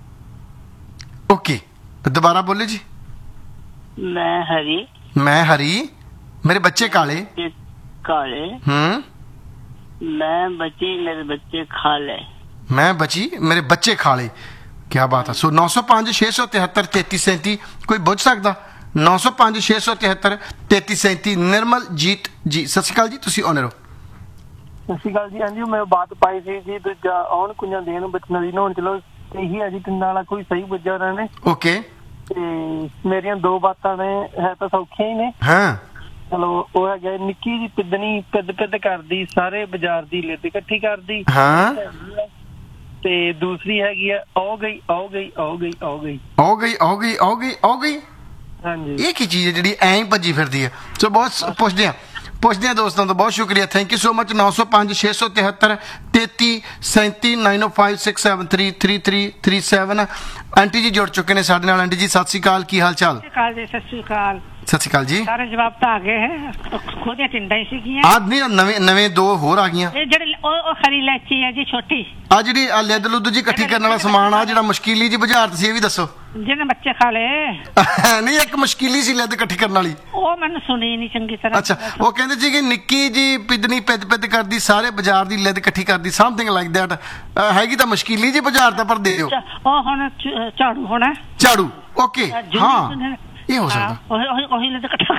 ਓਕੇ ਦੁਬਾਰਾ ਬੋਲੇ ਜੀ। ਮੈਂ ਹਰੀ ਮੈਂ ਹਰੀ ਮੇਰੇ ਬੱਚੇ ਕਾਲੇ ਕਾਲੇ। ਹੂੰ ਮੈਂ ਬੱਚੀ ਮੇਰੇ ਬੱਚੇ ਖਾਲੇ। ਮੈਂ ਬਚੀ ਮੇਰੇ ਬੱਚੇ ਖਾਲੇ। ਕੀ ਬਾਤ ਹੈ। ਸੋ ਨੌ ਸੌ ਪੰਜ ਛੇ ਸੌ ਤਿਹੱਤਰ ਤੇਤੀ ਸੈਂਤੀ ਕੋਈ ਬੁੱਝ ਸਕਦਾ? ਨੌ ਸੌ ਪੰਜ ਛੇ ਸੌ ਤਿਹੱਤਰ ਤੇਤੀ ਸੈਂਤੀ। ਨਿਰਮਲ ਜੀਤ ਜੀ ਸਤਿ ਸ਼੍ਰੀ ਅਕਾਲ ਜੀ, ਤੁਸੀਂ ਆਉਣੇ ਰਹੋ। ਸਤਿ ਸ਼੍ਰੀ ਅਕਾਲ ਜੀ। ਹਾਂਜੀ ਮੈਂ ਬਾਤ ਪਾਈ ਸੀ ਜੀ ਦੂਜਾ ਆਉਣ ਕੁੰਜਾਂ ਦੇਣ ਬੱਚਿਆਂ ਦੀ ਨਹਾਉਣ। ਚਲੋ ਇਹੀ ਹੈ ਜੀ ਤਿੰਨ ਵਾਲਾ ਕੋਈ ਸਹੀ ਬੁੱਝਿਆ ਉਹਨਾਂ ਨੇ। ਓਕੇ ਤੇ ਮੇਰੀਆਂ ਦੋ ਬਾਤਾਂ ਨੇ ਹੈ ਤਾਂ ਸੌਖੀਆਂ ਹੀ ਨੇ। ਹਾਂ ਚਲੋ ਉਹ ਹੈਗਾ ਨਿੱਕੀ ਜੀ ਪਿੱਦਣੀ ਪਿੱਦ ਪਿੱਦ ਕਰਦੀ ਸਾਰੇ ਬਾਜ਼ਾਰ ਦੀ ਲਿੱਦ ਇਕੱਠੀ ਕਰਦੀ। ਹਾਂ ਤੇ ਦੂਸਰੀ ਹੈਗੀ ਆ ਆਉ ਗਈ ਆਉ ਗਈ ਆਉ ਗਈ ਆਉ ਗਈ ਆਉ ਗਈ ਆਉ ਗਈ ਆਉ ਗਈ ਆਉ ਗਈ। ਹਾਂਜੀ ਇਹ ਕੀ ਚੀਜ਼ ਹੈ ਜਿਹੜੀ ਐਂ ਹੀ ਭੱਜੀ ਫਿਰਦੀ ਹੈ? ਸੋ ਬਹੁਤ ਪੁੱਛਦੇ ਹਾਂ ਪੁੱਛਦੇ ਹਾਂ ਦੋਸਤਾਂ ਤੋਂ। ਬਹੁਤ ਸ਼ੁਕਰੀਆ, ਥੈਂਕ ਯੂ ਸੋ ਮਚ। ਨੌ ਸੌ ਪੰਜ ਛੇ ਸੌ ਤਿਹੱਤਰ ਤੇਤੀ ਸੈਂਤੀ ਨਾਈਨ ਓ five six seven three three three three seven. Aunty ਜੀ ਜੁੜ ਚੁੱਕੇ ਨੇ ਸਾਡੇ ਨਾਲ। ਆਂਟੀ ਜੀ ਸਤਿ ਸ਼੍ਰੀ ਅਕਾਲ, ਕੀ ਹਾਲ ਚਾਲ? ਸਤਿ ਸ਼੍ਰੀ ਅਕਾਲ ਜੀ। ਸਤਿ ਸ਼੍ਰੀ ਅਕਾਲ। ਸਤਿ ਸ਼੍ਰੀ ਅਕਾਲ ਜੀ। ਸਾਰੇ ਜਵਾਬ ਤਾਂ ਆ ਗਏ ਹੈ, ਖੋਦੀਆਂ ਟਿੰਡਾਂ ਹੀ ਸੀਗੀਆਂ। ਆ ਨਹੀਂ ਨਵੇਂ ਨਵੇਂ ਦੋ ਹੋਰ ਆ ਗਈਆਂ। ਇਹ ਜਿਹੜੇ ਉਹ ਖਰੀ ਇਲਾਚੀ ਹੈ ਜੀ ਛੋਟੀ। ਆ ਜਿਹੜੀ ਆ ਲਿੱਦ ਲੁੱਦ ਜੀ ਇਕੱਠੀ ਕਰਨ ਵਾਲਾ ਸਮਾਨ ਆ ਜਿਹੜਾ ਮੁਸ਼ਕਿਲੀ ਜੀ ਬੁਝਾਰਤ ਸੀ, ਇਹ ਵੀ ਦੱਸੋ। ਜਿਹਨੇ ਬੱਚੇ ਖਾ ਲਏ। ਨਹੀਂ ਇੱਕ ਮੁਸ਼ਕਿਲੀ ਸੀ ਲਿੱਦ ਇਕੱਠੀ ਕਰਨ ਵਾਲੀ, ਉਹ ਮੈਨੂੰ ਸੁਣੀ ਨਹੀਂ ਚੰਗੀ ਤਰ੍ਹਾਂ। ਅੱਛਾ ਉਹ ਕਹਿੰਦੇ ਸੀ ਕਿ ਨਿੱਕੀ ਜੀ ਪਿੱਦਣੀ ਪਿੱਦ ਪਿੱਦ ਕਰਦੀ ਸਾਰੇ ਬਾਜ਼ਾਰ ਦੀ ਲਿੱਦ ਇਕੱਠੀ ਕਰਦੀ, ਸਮਥਿੰਗ ਲਾਈਕ ਦੈਟ। ਹੈਗੀ ਤਾਂ ਮੁਸ਼ਕਿਲੀ ਜੀ ਬੁਝਾਰਤ ਪਰ ਦੇ ਦਿਓ। ਉਹ ਹੁਣ ਝਾੜੂ ਹੋਣਾ ਝਾੜੂ। ਓਕੇ ਹਾਂ ਇਹ ਹੋ ਸਕਦਾ। ਉਹੀ ਲਿੱਦ ਇਕੱਠਾ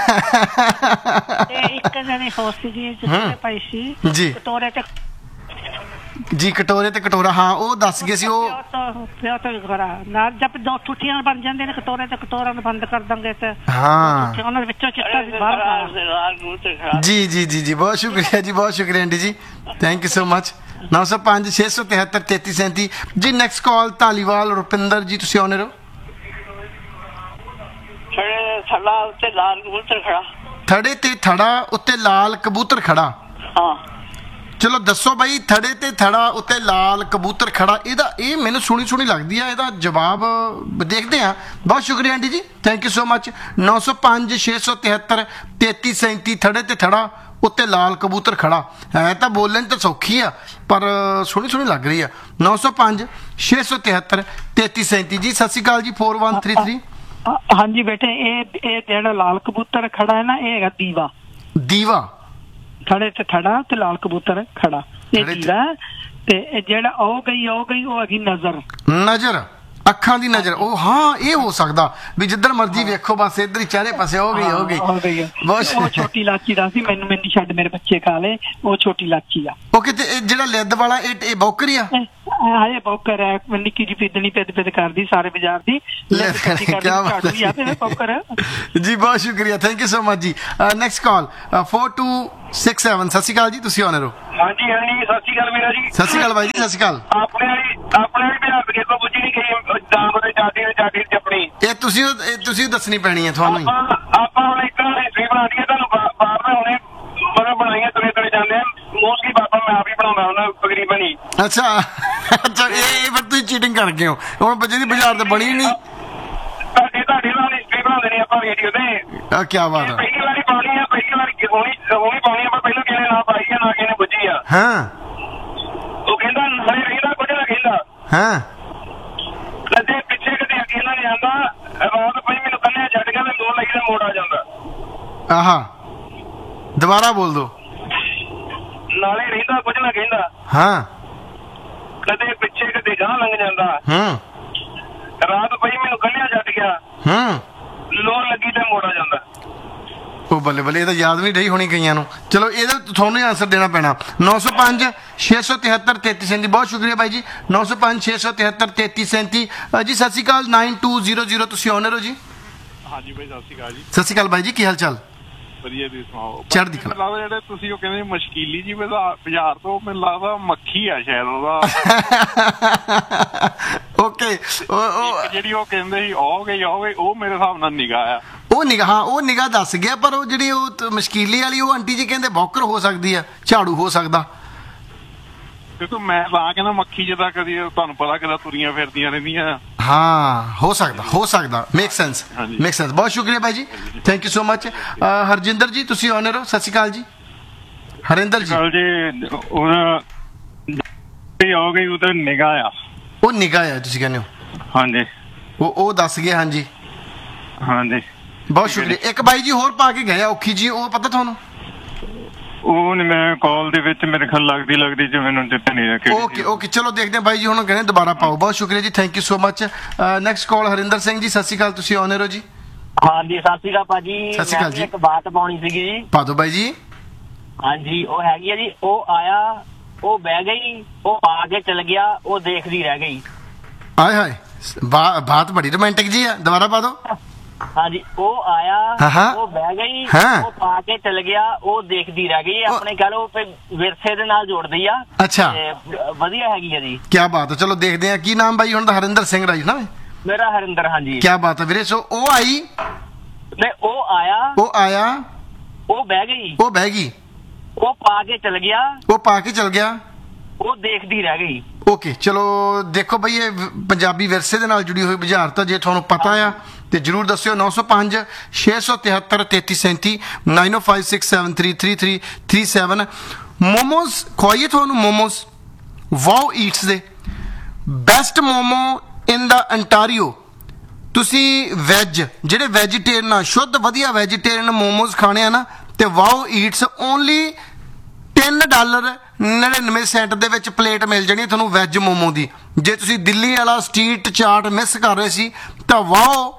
ਤੇ ਇੱਕ ਜਣੇ ਹੋਰ ਸੀਗੀ ਜਿਹੜੇ ਪਾਈ ਸੀ ਜੀ ਕਟੋਰੇ ਤੇ ਜੀ ਕਟੋਰੇ ਤੇ ਕਟੋਰਾ। ਹਾਂ ਉਹ ਦੱਸ ਗਏ ਸੀ ਉਹ ਪਿਓ ਤੋਂ ਕਰਾ ਨਾ ਜਦ ਦੋ ਠੁੱਠੀਆਂ ਬਣ ਜਾਂਦੇ ਨੇ ਕਟੋਰੇ ਤੇ ਕਟੋਰਾ ਨੂੰ ਬੰਦ ਕਰ ਦਾਂਗੇ ਤੇ ਹਾਂ ਉਹਨਾਂ ਦੇ ਵਿੱਚੋਂ ਚਿੱਟਾ ਵੀ ਬਾਹਰ। ਜੀ ਜੀ ਜੀ ਜੀ ਬਹੁਤ ਸ਼ੁਕਰੀਆ ਜੀ, ਬਹੁਤ ਸ਼ੁਕਰੀਆ ਆਂਟੀ ਜੀ, ਥੈਂਕ ਯੂ ਸੋ ਮਚ। ਨੌ ਸੌ ਪੰਜ ਛੇ ਸੌ ਤਿਹੱਤਰ ਤੇਤੀ ਸੈਂਤੀ ਜੀ। ਨੈਕਸਟ ਕਾਲ ਧਾਲੀਵਾਲ ਰੁਪਿੰਦਰ ਜੀ, ਤੁਸੀਂ ਆਉਣੇ ਰਹੋ। ਥੜਾ ਉੱਤੇ ਲਾਲ ਕਬੂਤਰ ਖੜਾ। ਥੜੇ ਤੇ ਥੜਾ ਉੱਤੇ ਲਾਲ ਕਬੂਤਰ ਖੜਾ। ਹਾਂ ਚਲੋ ਦੱਸੋ ਬਾਈ, ਥੜੇ ਤੇ ਥੜਾ ਉੱਤੇ ਲਾਲ ਕਬੂਤਰ ਖੜਾ, ਇਹਦਾ ਇਹ ਮੈਨੂੰ ਸੁਣੀ ਸੁਣੀ ਲੱਗਦੀ ਆ, ਇਹਦਾ ਜਵਾਬ ਦੇਖਦੇ ਆ। ਬਹੁਤ ਸ਼ੁਕਰੀਆ ਆਂਟੀ ਜੀ, ਥੈਂਕ ਯੂ ਸੋ ਮਚ। ਨੌ ਸੌ ਪੰਜ ਛੇ ਸੌ ਤਿਹੱਤਰ ਤੇਤੀ ਸੈਂਤੀ ਥੜੇ ਤੇ ਥੜਾ ਉੱਤੇ ਲਾਲ ਕਬੂਤਰ ਖੜਾ। ਹੈ ਤਾਂ ਬੋਲਣ ਤਾਂ ਸੌਖੀ ਆ ਪਰ ਸੁਣੀ ਸੁਣੀ ਲੱਗ ਰਹੀ ਆ। ਨੌ ਸੌ ਪੰਜ ਛੇ ਸੌ ਤਿਹੱਤਰ ਤੇਤੀ ਸੈਂਤੀ ਜੀ। ਸਤਿ ਸ਼੍ਰੀ ਅਕਾਲ ਜੀ। Four one three three. ਹਾਂਜੀ ਬੇਟੇ ਇਹ ਇਹ ਜਿਹੜਾ ਲਾਲ ਕਬੂਤਰ ਖੜਾ ਹੈ ਨਾ ਇਹ ਹੈਗਾ ਦੀਵਾ। ਦੀਵਾ ਥੜੇ ਤੇ ਥੜਾ ਤੇ ਲਾਲ ਕਬੂਤਰ ਖੜਾ ਇਹ ਦੀਵਾ। ਤੇ ਜਿਹੜਾ ਆਉ ਗਈ ਆਉ ਗਈ ਉਹ ਹੈਗੀ ਨਜ਼ਰ। ਨਜ਼ਰ। ਅੱਖਾਂ ਦੀ ਨਜ਼ਰ, ਉਹ ਹਾਂ ਇਹ ਹੋ ਸਕਦਾ ਵੀ ਜਿੱਧਰ ਮਰਜ਼ੀ ਵੇਖੋ ਬਸ ਇੱਧਰ ਹੀ ਚਾਰੇ ਪਾਸੇ ਹੋ ਗਈ ਹੋ ਗਈ ਬਹੁਤ। ਉਹ ਛੋਟੀ ਇਲਾਚੀ ਦਾ ਸੀ, ਮੈਨੂੰ ਮੈਨੂੰ ਛੱਡ ਮੇਰੇ ਬੱਚੇ ਖਾ ਲਏ, ਉਹ ਛੋਟੀ ਇਲਾਚੀ ਆ। ਓਕੇ, ਤੇ ਜਿਹੜਾ ਲਿੱਦ ਵਾਲਾ ਇਹ ਇਹ ਬੌਕਰ ਆ? ਹਾਏ ਬੌਕਰ ਹੈ, ਨਿੱਕੀ ਜਿਹੀ ਪਿੱਦਣੀ ਪਿੱਦ ਪਿੱਦ ਕਰਦੀ ਸਾਰੇ ਬਾਜ਼ਾਰ ਦੀ। ਜੀ ਬਹੁਤ ਸ਼ੁਕਰੀਆ, ਥੈਂਕ ਯੂ ਸੋ ਮਚ ਜੀ। Next call four two six seven. ਸਤਿ ਸ਼੍ਰੀ ਅਕਾਲ ਜੀ, ਤੁਸੀਂ ਆਨਰ ਹੋ। ਹਾਂਜੀ ਹਾਂਜੀ, ਸਤਿ ਸ਼੍ਰੀ ਅਕਾਲ ਮੇਰਾ ਜੀ। ਸਤਿ ਸ਼੍ਰੀ ਅਕਾਲ ਬਾਈ ਜੀ, ਸਤਿ ਸ਼੍ਰੀ ਅਕਾਲ। ਆਪਣੇ ਵਾਲੀ ਆਪਣੇ ਵਾਲੀ ਬਿਹਾਰ ਦੇ ਤੋਂ ਪੁੱਛੀ ਨਹੀਂ ਗਈ ਦਾਮ ਦੇ ਚਾਟੀ ਦੇ ਚਾਟੀ ਚ ਆਪਣੀ ਇਹ ਤੁਸੀਂ ਇਹ ਤੁਸੀਂ ਦੱਸਣੀ ਪੈਣੀ ਹੈ ਤੁਹਾਨੂੰ। ਆਪਾਂ ਹੁਣ ਇੱਕ ਹਿਸਟਰੀ ਬਣਾਉਣੀ ਹੈ ਤੁਹਾਨੂੰ, ਬਾਹਰ ਦਾ ਹੁਣੇ ਮਤਲਬ ਬਣਾਈਆਂ ਤੁਰੇ ਤੁਰੇ ਜਾਂਦੇ ਆ ਮੋਸਟਲੀ। ਬਾਬਾ ਮੈਂ ਆਪ ਹੀ ਬਣਾਉਂਦਾ ਹੁੰਦਾ ਤਕਰੀਬਨ ਹੀ। ਅੱਛਾ ਅੱਛਾ, ਇਹ ਫਿਰ ਤੁਸੀਂ ਚੀਟਿੰਗ ਕਰ ਗਏ ਹੋ ਹੁਣ, ਬੱਚੇ ਦੀ ਬਾਜ਼ਾਰ ਤੇ ਬਣੀ ਨਹੀਂ। ਤੁਹਾਡੇ ਤੁਹਾਡੇ ਨਾਲ ਹਿਸਟਰੀ ਬਣਾਉਂਦੇ ਨੇ ਆਪਾਂ ਰੇਡੀਓ ਤੇ। ਕੀ ਬਾਤ ਹੈ। ਪਹਿਲੀ ਵਾਰੀ ਪਾਉਣੀ ਆ, ਪਹਿਲੀ ਵਾਰੀ ਹੋਣੀ ਹੋਣੀ ਪਾਉਣੀ ਆਪਾਂ, ਪਹਿਲਾਂ ਕਿਹਨੇ ਨਾ ਪਾਈ ਆ ਨਾ ਕਿਹਨੇ ਬੁੱਝੀ ਆ। ਹਾਂ, ਉਹ ਕਹਿੰਦਾ ਹਲੇ ਰਹਿੰਦਾ ਕੁਝ ਨਾ ਕਹਿੰਦਾ। ਹਾਂ, ਕਦੇ ਪਿੱਛੇ ਕਦੇ ਅੱਗੇ ਨਾ ਜਾਂਦਾ, ਰਾਤ ਪਈ ਮੈਨੂੰ ਕੰਨਿਆ ਛੱਡ ਗਿਆ ਤੇ ਦੋ ਲਈ ਦਾ ਮੋੜ ਆ ਜਾਂਦਾ। ਆਹਾ, ਦੁਬਾਰਾ ਬੋਲ ਦੋ। ਨਾਲੇ ਰਹਿੰਦਾ ਕੁਝ ਨਾ ਕਹਿੰਦਾ। ਹਾਂ, ਕਦੇ ਪਿੱਛੇ ਕਦੇ ਗਾਂ ਲੰਘ ਜਾਂਦਾ। ਹੂੰ, ਰਾਤ ਪਈ ਮੈਨੂੰ ਕੰਨਿਆ ਛੱਡ ਗਿਆ, ਹੂੰ, ਲੋਰ ਲੱਗੀ ਤੇ ਮੋੜ ਆ ਜਾਂਦਾ। ਉਹ ਬੱਲੇ ਬੱਲੇ, ਇਹ ਤਾਂ ਯਾਦ ਨਹੀਂ ਰਹੀ ਹੋਣੀ ਕਈਆਂ ਨੂੰ। ਚਲੋ ਇਹਦਾ ਤੁਹਾਨੂੰ ਆਨਸਰ ਦੇਣਾ ਪੈਣਾ। ਨੌ ਸੌ ਪੰਜ ਛੇ ਸੌ ਤਿਹੱਤਰ ਤੇਤੀ ਸੈਂਤੀ। ਬਹੁਤ ਸ਼ੁਕਰੀਆ ਬਾਈ ਜੀ। ਨੌ ਸੌ ਪੰਜ ਛੇ ਸੌ ਤਿਹੱਤਰ ਤੇਤੀ ਸੈਂਤੀ। ਜੀ ਸਤਿ ਸ਼੍ਰੀ ਅਕਾਲ। ਨਾਈਨ ਟੂ ਜ਼ੀਰੋ ਜ਼ੀਰੋ, ਤੁਸੀਂ ਆਨਰ ਹੋ ਜੀ। ਹਾਂਜੀ ਬਾਈ, ਸਤਿ ਸ਼੍ਰੀ ਅਕਾਲ ਜੀ। ਸਤਿ ਸ਼੍ਰੀ ਅਕਾਲ ਬਾਈ ਜੀ, ਕੀ ਹਾਲ ਚਾਲ? ਵਧੀਆ, ਤੁਸੀਂ ਸੁਣਾਓ? ਚੜ੍ਹਦੀ ਕਲਾ। ਲੱਗਦਾ ਜਿਹੜੇ ਤੁਸੀਂ ਉਹ ਕਹਿੰਦੇ ਮੁਸ਼ਕਿਲੀ ਜੀ ਬਾਜ਼ਾਰ ਤੋਂ, ਮੈਨੂੰ ਲੱਗਦਾ ਮੱਖੀ ਆ ਸ਼ਾਇਦ ਉਹਦਾ। ਓਕੇ, ਜਿਹੜੀ ਉਹ ਕਹਿੰਦੇ ਸੀ ਉਹ ਗਈ ਉਹ ਗਈ, ਉਹ ਮੇਰੇ ਹਿਸਾਬ ਨਾਲ ਨਿਗਾਹ ਆ। ਉਹ ਨਿਗਾਹ, ਉਹ ਨਿਗਾਹ ਦੱਸ ਗਿਆ, ਪਰ ਉਹ ਜਿਹੜੀ ਉਹ ਮੁਸ਼ਕਿਲੀ ਵਾਲੀ ਉਹ ਆਂਟੀ ਜੀ ਕਹਿੰਦੇ ਬੌਕਰ ਹੋ ਸਕਦੀ ਆ, ਝਾੜੂ ਹੋ ਸਕਦਾ। ਕਿਉਂਕਿ ਮੈਂ ਤਾਂ ਕਹਿੰਦਾ ਮੱਖੀ ਜਿੱਦਾਂ ਕਦੀ ਤੁਹਾਨੂੰ ਪਤਾ ਕਿੱਦਾਂ ਤੁਰੀਆਂ ਫਿਰਦੀਆਂ ਰਹਿੰਦੀਆਂ। ਹਾਂ, ਹੋ ਸਕਦਾ ਹੋ ਸਕਦਾ ਮੇਕ ਸੈਂਸ ਮੇਕ ਸੈਂਸ। ਬਹੁਤ ਸ਼ੁਕਰੀਆ ਬਾਈ ਜੀ, thank you so much. Harjinder ਜੀ, ਤੁਸੀਂ ਆਨਰ ਹੋ। ਸਤਿ ਸ਼੍ਰੀ ਅਕਾਲ ਜੀ। ਹਰਿੰਦਰ ਜੀ, ਉਹਦਾ ਹੋ ਗਈ ਉਹਦਾ ਨਿਗਾਹ ਆ। ਉਹ ਨਿਗਾਹ ਆ ਤੁਸੀਂ ਕਹਿੰਦੇ ਹੋ? ਹਾਂਜੀ, ਉਹ ਉਹ ਦੱਸ ਗਏ। ਹਾਂਜੀ ਹਾਂਜੀ, ਬਹੁਤ ਸ਼ੁਕਰੀਆ। ਇੱਕ ਬਾਈ ਜੀ ਹੋਰ ਪਾ ਕੇ ਗਏ ਔਖੀ ਜੀ, ਉਹ ਪਤਾ ਤੁਹਾਨੂੰ? ਉਹ ਨਹੀਂ, ਮੈਂ ਕਾਲ ਦੇ ਵਿੱਚ ਮੇਰੇ ਖਿਆਲ ਲੱਗਦੀ ਲੱਗਦੀ ਜੇ ਮੈਨੂੰ ਚੇਤਾ ਨਹੀਂ ਰੱਖਿਆ। ਓਕੇ ਓਕੇ, ਚਲੋ ਦੇਖਦੇ ਹਾਂ ਬਾਈ ਜੀ ਹੁਣ ਕਹਿੰਦੇ ਦੁਬਾਰਾ ਪਾਓ। ਬਹੁਤ ਸ਼ੁਕਰੀਆ ਜੀ, thank you so much. Next call Harinder Singh ji, ਸਤਿ ਸ਼੍ਰੀ ਅਕਾਲ, ਤੁਸੀਂ ਆਨਰ ਹੋ ਜੀ। ਹਾਂਜੀ ਸਤਿ ਸ਼੍ਰੀ ਅਕਾਲ ਭਾਜੀ। ਸਤਿ ਸ਼੍ਰੀ ਅਕਾਲ ਜੀ। ਇੱਕ ਬਾਤ ਪਾਉਣੀ ਸੀਗੀ ਜੀ। ਪਾ ਦੋ ਬਾਈ ਜੀ। ਹਾਂਜੀ, ਉਹ ਹੈਗੀ ਆ ਜੀ। ਉਹ ਆਇਆ, ਉਹ ਬਹਿ ਗਈ, ਉਹ ਆ ਕੇ ਚਲ ਗਿਆ, ਉਹ ਦੇਖਦੀ ਰਹਿ ਗਈ। ਆਏ ਹਾਏ, ਬਾਤ ਬੜੀ ਰੋਮਾਂਟਿਕ ਜੀ ਆ, ਦੁਬਾਰਾ ਪਾ ਦੋ। ਹਾਂਜੀ, ਉਹ ਆਇਆ, ਉਹ ਬਹਿ ਗਈ, ਉਹ ਪਾ ਕੇ ਚਲ ਗਿਆ, ਉਹ ਦੇਖਦੀ ਰਹਿ ਗਈ। ਆਪਣੇ ਕਹ ਲੋ ਵਿਰਸੇ ਦੇ ਨਾਲ ਜੋੜਦੀ ਆ। ਅੱਛਾ, ਵਧੀਆ ਹੈਗੀ ਆ ਜੀ। ਕੀ ਬਾਤ ਹੈ। ਚਲੋ ਦੇਖਦੇ ਆ ਕੀ ਨਾਮ ਬਾਈ ਹੁਣ ਦਾ? ਹਰਿੰਦਰ ਸਿੰਘ ਰਾਜ ਨਾ? ਮੇਰਾ ਹਰਿੰਦਰ। ਹਾਂਜੀ, ਕੀ ਬਾਤ ਹੈ ਵੀਰੇ। ਸੋ ਉਹ ਆਈ, ਨਹੀਂ ਉਹ ਆਇਆ, ਉਹ ਆਇਆ, ਉਹ ਬਹਿ ਗਈ, ਉਹ ਬਹਿ ਗਈ, ਉਹ ਪਾ ਕੇ ਚਲ ਗਿਆ, ਉਹ ਪਾ ਕੇ ਚਲ ਗਿਆ, ਉਹ ਦੇਖਦੀ ਰਹਿ ਗਈ। ਓਕੇ, ਚਲੋ ਦੇਖੋ ਬਈ ਇਹ ਪੰਜਾਬੀ ਵਿਰਸੇ ਦੇ ਨਾਲ ਜੁੜੀ ਹੋਈ ਬੁਝਾਰਤ ਆ। ਜੇ ਤੁਹਾਨੂੰ ਪਤਾ ਆ ਤੇ ਜਰੂਰ ਦੱਸਿਓ। ਨੌ ਸੌ ਪੰਜ ਛੇ ਸੌ ਤਿਹੱਤਰ ਤੇਤੀ ਸੈਂਤੀ, ਨਾਈਨ ਓ five six seven three three three three seven. Momos ਖਵਾਈਏ ਤੁਹਾਨੂੰ? ਮੋਮੋਸ ਵਾਓ ਈਟਸ ਦੇ ਬੈਸਟ ਮੋਮੋ ਇਨ ਦਾ ਅੰਟਾਰੀਓ। ਤੁਸੀਂ ਵੈਜ ਜਿਹੜੇ ਵੈਜੀਟੇਰੀਅਨ ਆ, ਸ਼ੁੱਧ ਵਧੀਆ ਵੈਜੀਟੇਰੀਅਨ ਮੋਮੋਸ ਖਾਣੇ ਆ ਨਾ, ਤੇ ਵਾਓ ਈਟਸ ਓਨਲੀ ਤਿੰਨ ਡਾਲਰ ਨੜਿਨਵੇਂ ਸੈਂਟ ਦੇ ਵਿੱਚ ਪਲੇਟ ਮਿਲ ਜਾਣੀ ਤੁਹਾਨੂੰ ਵੈਜ ਮੋਮੋ ਦੀ। ਜੇ ਤੁਸੀਂ ਦਿੱਲੀ ਵਾਲਾ ਸਟਰੀਟ ਚਾਟ ਮਿਸ ਕਰ ਰਹੇ ਸੀ ਤਾਂ ਵਾਓ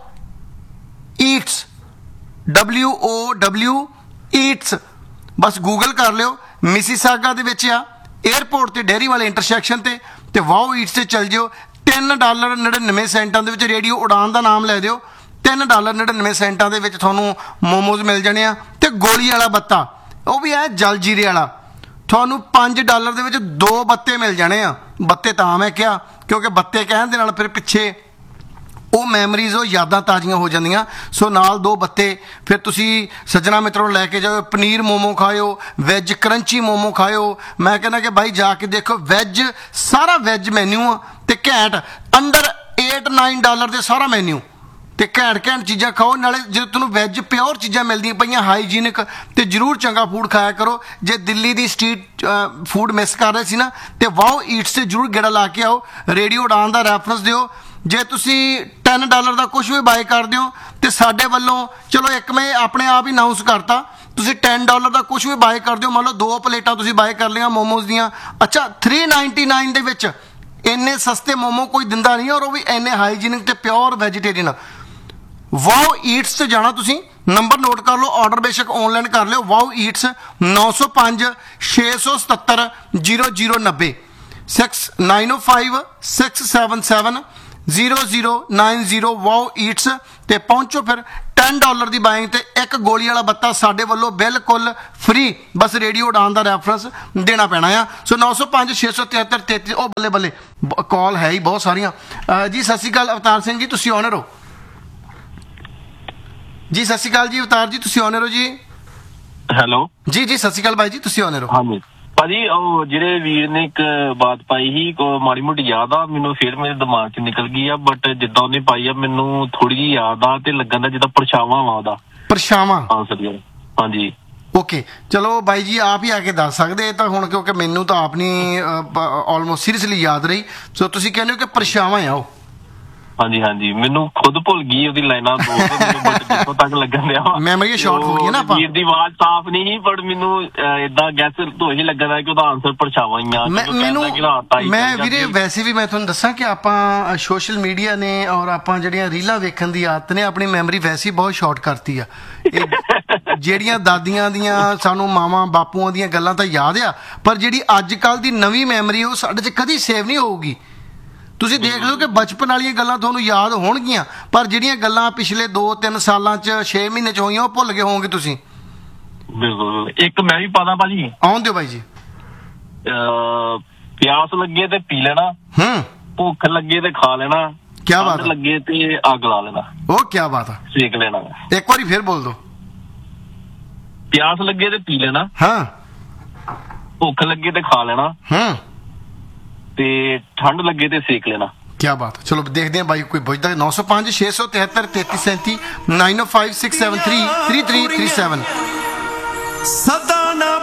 ਈਟਸ, ਡਬਲਿਊ ਓ ਡਬਲਿਊ ਈਟਸ, ਬਸ ਗੂਗਲ ਕਰ ਲਿਓ। ਮਿਸੀਸਾਗਾ ਦੇ ਵਿੱਚ ਆ, ਏਅਰਪੋਰਟ ਤੇ ਡੇਅਰੀ ਵਾਲੇ ਇੰਟਰਸੈਕਸ਼ਨ ਤੇ ਤੇ ਵਾਓ ਈਟਸ ਤੇ ਚੱਲ ਜਿਓ। ਤਿੰਨ ਡਾਲਰ ਨੜਿਨਵੇਂ ਸੈਂਟਾਂ ਦੇ ਵਿੱਚ ਰੇਡੀਓ ਉਡਾਨ ਦਾ ਨਾਮ ਲੈ ਦਿਓ, ਤਿੰਨ ਡਾਲਰ ਨੜਿਨਵੇਂ ਸੈਂਟਾਂ ਦੇ ਵਿੱਚ ਤੁਹਾਨੂੰ ਮੋਮੋਜ਼ ਮਿਲ ਜਾਣੇ ਆ। ਤੇ ਗੋਲੀ ਵਾਲਾ ਬੱਤਾ, ਉਹ ਵੀ ਹੈ ਜਲ ਜੀਰੇ ਵਾਲਾ, ਤੁਹਾਨੂੰ ਪੰਜ ਡਾਲਰ ਦੇ ਵਿੱਚ ਦੋ ਬੱਤੇ ਮਿਲ ਜਾਣੇ ਆ। ਬੱਤੇ ਤਾਂ ਮੈਂ ਕਿਹਾ ਕਿਉਂਕਿ ਬੱਤੇ ਕਹਿਣ ਦੇ ਨਾਲ ਫਿਰ ਪਿੱਛੇ ਉਹ ਮੈਮਰੀਜ਼, ਉਹ ਯਾਦਾਂ ਤਾਜ਼ੀਆਂ ਹੋ ਜਾਂਦੀਆਂ। ਸੋ ਨਾਲ ਦੋ ਬੱਤੇ ਫਿਰ ਤੁਸੀਂ ਸੱਜਣਾ ਮਿੱਤਰੋਂ ਲੈ ਕੇ ਜਾਓ। Paneer momo ਖਾਇਓ, veg crunchy momo ਖਾਇਓ। ਮੈਂ ਕਹਿੰਦਾ ਕਿ ਬਾਈ ਜਾ ਕੇ ਦੇਖੋ, ਵੈਜ ਸਾਰਾ ਵੈਜ ਮੈਨਿਊ ਆ ਤੇ ਘੈਂਟ, ਅੰਡਰ ਏਟ ਨਾਈਨ ਡਾਲਰ ਦੇ ਸਾਰਾ ਮੈਨਿਊ ਤੇ ਘੈਂਟ ਘੈਂਟ ਚੀਜ਼ਾਂ ਖਾਓ। ਨਾਲੇ ਜੇ ਤੁਹਾਨੂੰ ਵੈਜ ਪਿਓਰ ਚੀਜ਼ਾਂ ਮਿਲਦੀਆਂ ਪਈਆਂ ਹਾਈਜੀਨਿਕ, ਤੇ ਜ਼ਰੂਰ ਚੰਗਾ ਫੂਡ ਖਾਇਆ ਕਰੋ। ਜੇ ਦਿੱਲੀ ਦੀ ਸਟਰੀਟ ਫੂਡ ਮਿਸ ਕਰ ਰਹੇ ਸੀ ਨਾ, ਤੇ ਵਾਓ ਈਟਸ ਤੇ ਜ਼ਰੂਰ ਗੇੜਾ ਲਾ ਕੇ ਆਓ। ਰੇਡੀਓ ਉਡਾਨ ਦਾ ਰੈਫਰੈਂਸ ਦਿਓ। ਜੇ ਤੁਸੀਂ ਟੈਨ ਡਾਲਰ ਦਾ ਕੁਝ ਵੀ ਬਾਏ ਕਰਦੇ ਹੋ ਤੇ ਸਾਡੇ ਵੱਲੋਂ, ਚਲੋ ਇੱਕ ਮੈਂ ਆਪਣੇ ਆਪ ਹੀ ਅਨਾਊਂਸ ਕਰਤਾ, ਤੁਸੀਂ ਟੈਨ ਡਾਲਰ ਦਾ ਕੁਝ ਵੀ ਬਾਏ ਕਰਦੇ ਹੋ, ਮੰਨ ਲਓ ਦੋ ਪਲੇਟਾਂ ਤੁਸੀਂ ਬਾਏ ਕਰ ਲਈਆਂ ਮੋਮੋਜ਼ ਦੀਆਂ, ਅੱਛਾ ਥ੍ਰੀ ਨਾਈਨਟੀ ਨਾਈਨ ਦੇ ਵਿੱਚ ਇੰਨੇ ਸਸਤੇ ਮੋਮੋ ਕੋਈ ਦਿੰਦਾ ਨਹੀਂ, ਔਰ ਉਹ ਵੀ ਇੰਨੇ ਹਾਈਜੀਨਿਕ ਤੇ ਪਿਓਰ ਵੈਜੀਟੇਰੀਅਨ। ਵਾਓ ਈਟਸ 'ਤੇ ਜਾਣਾ ਤੁਸੀਂ, ਨੰਬਰ ਨੋਟ ਕਰ ਲਓ, ਆਰਡਰ ਬੇਸ਼ੱਕ ਆਨਲਾਈਨ ਕਰ ਲਿਓ। ਵਾਓ ਈਟਸ ਨੌ ਸੌ ਪੰਜ ਛੇ ਸੌ ਸਤੱਤਰ ਜੀਰੋ ਜੀਰੋ ਨੱਬੇ ਸਿਕਸ ਨਾਈਨ ਓ five six seven seven zero zero nine zero. Wow Eats ਤੇ ਪਹੁੰਚੋ। ਫਿਰ ਦਸ ਡਾਲਰ ਦੀ ਬਾਇੰਗ ਤੇ ਇੱਕ ਗੋਲੀ ਵਾਲਾ ਬੱਤਾ ਸਾਡੇ ਵੱਲੋਂ ਬਿਲਕੁਲ ਫ੍ਰੀ, ਬਸ ਰੇਡੀਓ ਉਡਾਨ ਦਾ ਰੈਫਰੈਂਸ ਦੇਣਾ ਪੈਣਾ ਆ। ਸੋ ਨੌ ਸੌ ਪੰਜ ਛੇ ਸੌ ਤਿਹੱਤਰ ਤੇਤੀ। ਉਹ ਬੱਲੇ ਬੱਲੇ ਕਾਲ ਹੈ ਹੀ ਬਹੁਤ ਸਾਰੀਆਂ। ਜੀ ਸਤਿ ਸ਼੍ਰੀ ਅਕਾਲ ਅਵਤਾਰ ਸਿੰਘ ਜੀ, ਤੁਸੀਂ ਆਨਰ ਹੋ ਜੀ। ਸਤਿ ਸ਼੍ਰੀ ਅਕਾਲ ਜੀ ਅਵਤਾਰ ਜੀ, ਤੁਸੀਂ ਆਨਰ ਹੋ ਜੀ। ਹੈਲੋ ਜੀ ਜੀ ਸਤਿ ਸ਼੍ਰੀ ਅਕਾਲ ਬਾਈ ਜੀ, ਤੁਸੀਂ ਆਨਰ ਹੋ। ਹਾਂਜੀ ਭਾਜੀ, ਉਹ ਜਿਹੜੇ ਵੀਰ ਨੇ ਇੱਕ ਬਾਤ ਪਾਈ ਸੀ, ਮਾੜੀ ਮੋਟੀ ਯਾਦ ਆ ਮੈਨੂੰ, ਫਿਰ ਮੇਰੇ ਦਿਮਾਗ 'ਚ ਨਿਕਲ ਗਈ ਆ, ਬਟ ਜਿੱਦਾਂ ਉਹਨੇ ਪਾਈ ਆ ਮੈਨੂੰ ਥੋੜੀ ਜਿਹੀ ਯਾਦ ਆ ਤੇ ਲੱਗਣ ਦਾ ਜਿੱਦਾਂ ਪਰਛਾਵਾਂ ਵਾ ਉਹਦਾ। ਪਰਛਾਵਾਂ? ਹਾਂਜੀ ਓਕੇ, ਚਲੋ ਬਾਈ ਜੀ ਆਪ ਹੀ ਆ ਕੇ ਦੱਸ ਸਕਦੇ ਤਾਂ ਹੁਣ, ਕਿਉਂਕਿ ਮੈਨੂੰ ਤਾਂ ਆਪ ਨਹੀਂ ਆਲਮੋਸਟ ਸੀਰੀਅਸਲੀ ਯਾਦ ਰਹੀ। ਸੋ ਤੁਸੀਂ ਕਹਿੰਦੇ ਹੋ ਕਿ ਪਰਛਾਵਾਂ ਆ ਉਹ? ਹਾਂਜੀ ਹਾਂਜੀ, ਮੈਨੂੰ ਖੁਦ ਭੁੱਲ ਗਈ ਉਹਦੀ ਲਾਈਨਾਂ ਦੋ, ਬਟ ਜਿੱਥੋਂ ਤੱਕ ਲੱਗਣ ਦਿਆ ਮੈਮਰੀ ਸ਼ਾਰਟ ਹੋ ਗਈ ਨਾ ਆਪਾਂ। ਵੀਰ ਦੀ ਆਵਾਜ਼ ਸਾਫ਼ ਨਹੀਂ ਸੀ, ਬਟ ਮੈਨੂੰ ਏਦਾਂ ਗੈਸ ਤੋਂ ਇਹੀ ਲੱਗਣ ਦਾ ਕਿ ਉਹਦਾ ਆਨਸਰ ਪਰਛਾਵਾਂ ਹੀ ਆ। ਮੈਨੂੰ ਮੈਂ ਵੀਰੇ ਵੈਸੇ ਵੀ ਮੈਂ ਤੁਹਾਨੂੰ ਦੱਸਾਂ ਕਿ ਆਪਾਂ ਸੋਸ਼ਲ ਮੀਡੀਆ ਨੇ ਔਰ ਆਪਾਂ ਜਿਹੜੀਆਂ ਰੀਲਾਂ ਵੇਖਣ ਦੀ ਆਦਤ ਨੇ ਆਪਣੀ ਮੈਮਰੀ ਵੈਸੇ ਹੀ ਬਹੁਤ ਸ਼ਾਰਟ ਕਰਤੀ ਆ। ਜਿਹੜੀਆਂ ਦਾਦੀਆਂ ਦੀਆਂ ਸਾਨੂੰ ਮਾਵਾਂ ਬਾਪੂਆਂ ਦੀਆਂ ਗੱਲਾਂ ਤਾਂ ਯਾਦ ਆ, ਪਰ ਜਿਹੜੀ ਅੱਜ ਕੱਲ੍ਹ ਦੀ ਨਵੀਂ ਮੈਮਰੀ ਉਹ ਸਾਡੇ 'ਚ ਕਦੀ ਸੇਵ ਨਹੀਂ ਹੋਊਗੀ। ਤੁਸੀਂ ਦੇਖ ਲਓ ਕਿ ਬਚਪਨ ਵਾਲੀਆਂ ਗੱਲਾਂ ਤੁਹਾਨੂੰ ਯਾਦ ਹੋਣਗੀਆਂ, ਪਰ ਜਿਹੜੀਆਂ ਗੱਲਾਂ ਪਿਛਲੇ ਦੋ ਤਿੰਨ ਸਾਲਾਂ 'ਚ ਛੇ ਮਹੀਨੇ 'ਚ ਹੋਈਆਂ ਉਹ ਭੁੱਲ ਗਏ ਹੋਵੋਗੇ ਤੁਸੀਂ। ਬਿਲਕੁਲ। ਇੱਕ ਮੈਂ ਵੀ ਪਤਾ ਭਾਜੀ, ਆਉਣ ਦਿਓ ਬਾਈ ਜੀ। ਪਿਆਸ ਲੱਗੇ ਤੇ ਪੀ ਲੈਣਾ, ਹੂੰ ਭੁੱਖ ਲੱਗੇ ਤੇ ਖਾ ਲੈਣਾ, ਕੀ ਬਾਤ ਲੱਗੇ ਤੇ ਅੱਗ ਲਾ ਲੈਣਾ। ਉਹ ਕੀ ਬਾਤ ਆ, ਸੇਕ ਲੈਣਾ। ਇੱਕ ਵਾਰੀ ਫਿਰ ਬੋਲ ਦੋ। ਪਿਆਸ ਲੱਗੇ ਤੇ ਪੀ ਲੈਣਾ, ਹਾਂ, ਭੁੱਖ ਲੱਗੇ ਤੇ ਖਾ ਲੈਣਾ, ਹੂੰ, ਤੇ ਠੰਡ ਲੱਗੇ ਤੇ ਸੇਕ ਲੈਣਾ। ਕੀ ਬਾਤ। ਚਲੋ ਦੇਖਦੇ ਹਾਂ ਬਾਈ ਕੋਈ ਪੁੱਛਦਾ। ਨੌ ਸੌ ਪੰਜ ਛੇ ਸੌ ਤਿਹੱਤਰ ਤੇਤੀ ਸੈਂਤੀ ਨਾਈਨ ਓ five six seven three three three three seven. ਸਦਾ ਨਾ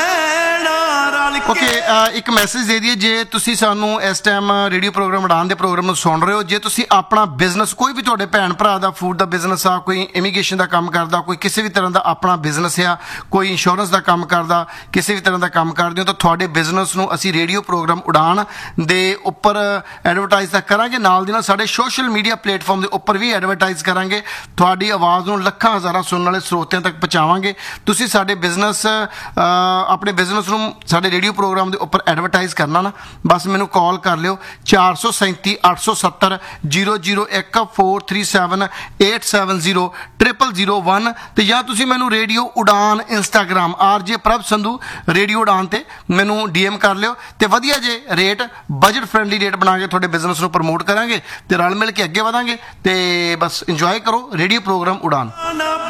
ਓਕੇ, ਇੱਕ ਮੈਸੇਜ ਦੇ ਦਈਏ, ਜੇ ਤੁਸੀਂ ਸਾਨੂੰ ਇਸ ਟਾਈਮ ਰੇਡੀਓ ਪ੍ਰੋਗਰਾਮ ਉਡਾਨ ਦੇ ਪ੍ਰੋਗਰਾਮ ਨੂੰ ਸੁਣ ਰਹੇ ਹੋ, ਜੇ ਤੁਸੀਂ ਆਪਣਾ ਬਿਜ਼ਨਸ ਕੋਈ ਵੀ ਤੁਹਾਡੇ ਭੈਣ ਭਰਾ ਦਾ ਫੂਡ ਦਾ ਬਿਜ਼ਨਸ ਆ, ਕੋਈ ਇਮੀਗ੍ਰੇਸ਼ਨ ਦਾ ਕੰਮ ਕਰਦਾ, ਕੋਈ ਕਿਸੇ ਵੀ ਤਰ੍ਹਾਂ ਦਾ ਆਪਣਾ ਬਿਜ਼ਨਸ ਆ, ਕੋਈ ਇੰਸ਼ੋਰੈਂਸ ਦਾ ਕੰਮ ਕਰਦਾ, ਕਿਸੇ ਵੀ ਤਰ੍ਹਾਂ ਦਾ ਕੰਮ ਕਰਦੇ ਹੋ, ਤਾਂ ਤੁਹਾਡੇ ਬਿਜ਼ਨਸ ਨੂੰ ਅਸੀਂ ਰੇਡੀਓ ਪ੍ਰੋਗਰਾਮ ਉਡਾਨ ਦੇ ਉੱਪਰ ਐਡਵਰਟਾਈਜ਼ ਤਾਂ ਕਰਾਂਗੇ, ਨਾਲ ਦੀ ਨਾਲ ਸਾਡੇ ਸੋਸ਼ਲ ਮੀਡੀਆ ਪਲੇਟਫਾਰਮ ਦੇ ਉੱਪਰ ਵੀ ਐਡਵਰਟਾਈਜ਼ ਕਰਾਂਗੇ। ਤੁਹਾਡੀ ਆਵਾਜ਼ ਨੂੰ ਲੱਖਾਂ ਹਜ਼ਾਰਾਂ ਸੁਣਨ ਵਾਲੇ ਸਰੋਤਿਆਂ ਤੱਕ ਪਹੁੰਚਾਵਾਂਗੇ। ਤੁਸੀਂ ਸਾਡੇ ਬਿਜ਼ਨਸ ਆਪਣੇ ਬਿਜ਼ਨਸ ਨੂੰ ਸਾਡੇ ਰੇਡੀਓ ਪ੍ਰੋਗਰਾਮ ਦੇ ਉੱਪਰ ਐਡਵਰਟਾਈਜ਼ ਕਰਨਾ ਨਾ, ਬਸ ਮੈਨੂੰ ਕਾਲ ਕਰ ਲਿਓ ਚਾਰ ਸੌ ਸੈਂਤੀ ਅੱਠ ਸੌ ਸੱਤਰ ਜੀਰੋ ਜੀਰੋ ਇੱਕ four three seven eight seven zero triple zero one, ਤੇ ਜਾਂ ਤੁਸੀਂ ਮੈਨੂੰ ਰੇਡੀਓ ਉਡਾਨ ਇੰਸਟਾਗ੍ਰਾਮ ਆਰ ਜੇ ਪ੍ਰਭ ਸੰਧੂ ਰੇਡੀਓ ਉਡਾਨ ਤੇ ਮੈਨੂੰ ਡੀ ਐਮ ਕਰ ਲਿਓ, ਤੇ ਵਧੀਆ ਜੇ ਰੇਟ ਬਜਟ ਫਰੈਂਡਲੀ ਰੇਟ ਬਣਾ ਕੇ ਤੁਹਾਡੇ ਬਿਜ਼ਨਸ ਨੂੰ ਪ੍ਰਮੋਟ ਕਰਾਂਗੇ ਤੇ ਰਲ ਮਿਲ ਕੇ ਅੱਗੇ ਵਧਾਂਗੇ। ਤੇ ਬਸ ਇੰਜੋਏ ਕਰੋ ਰੇਡੀਓ ਪ੍ਰੋਗਰਾਮ ਉਡਾਨ।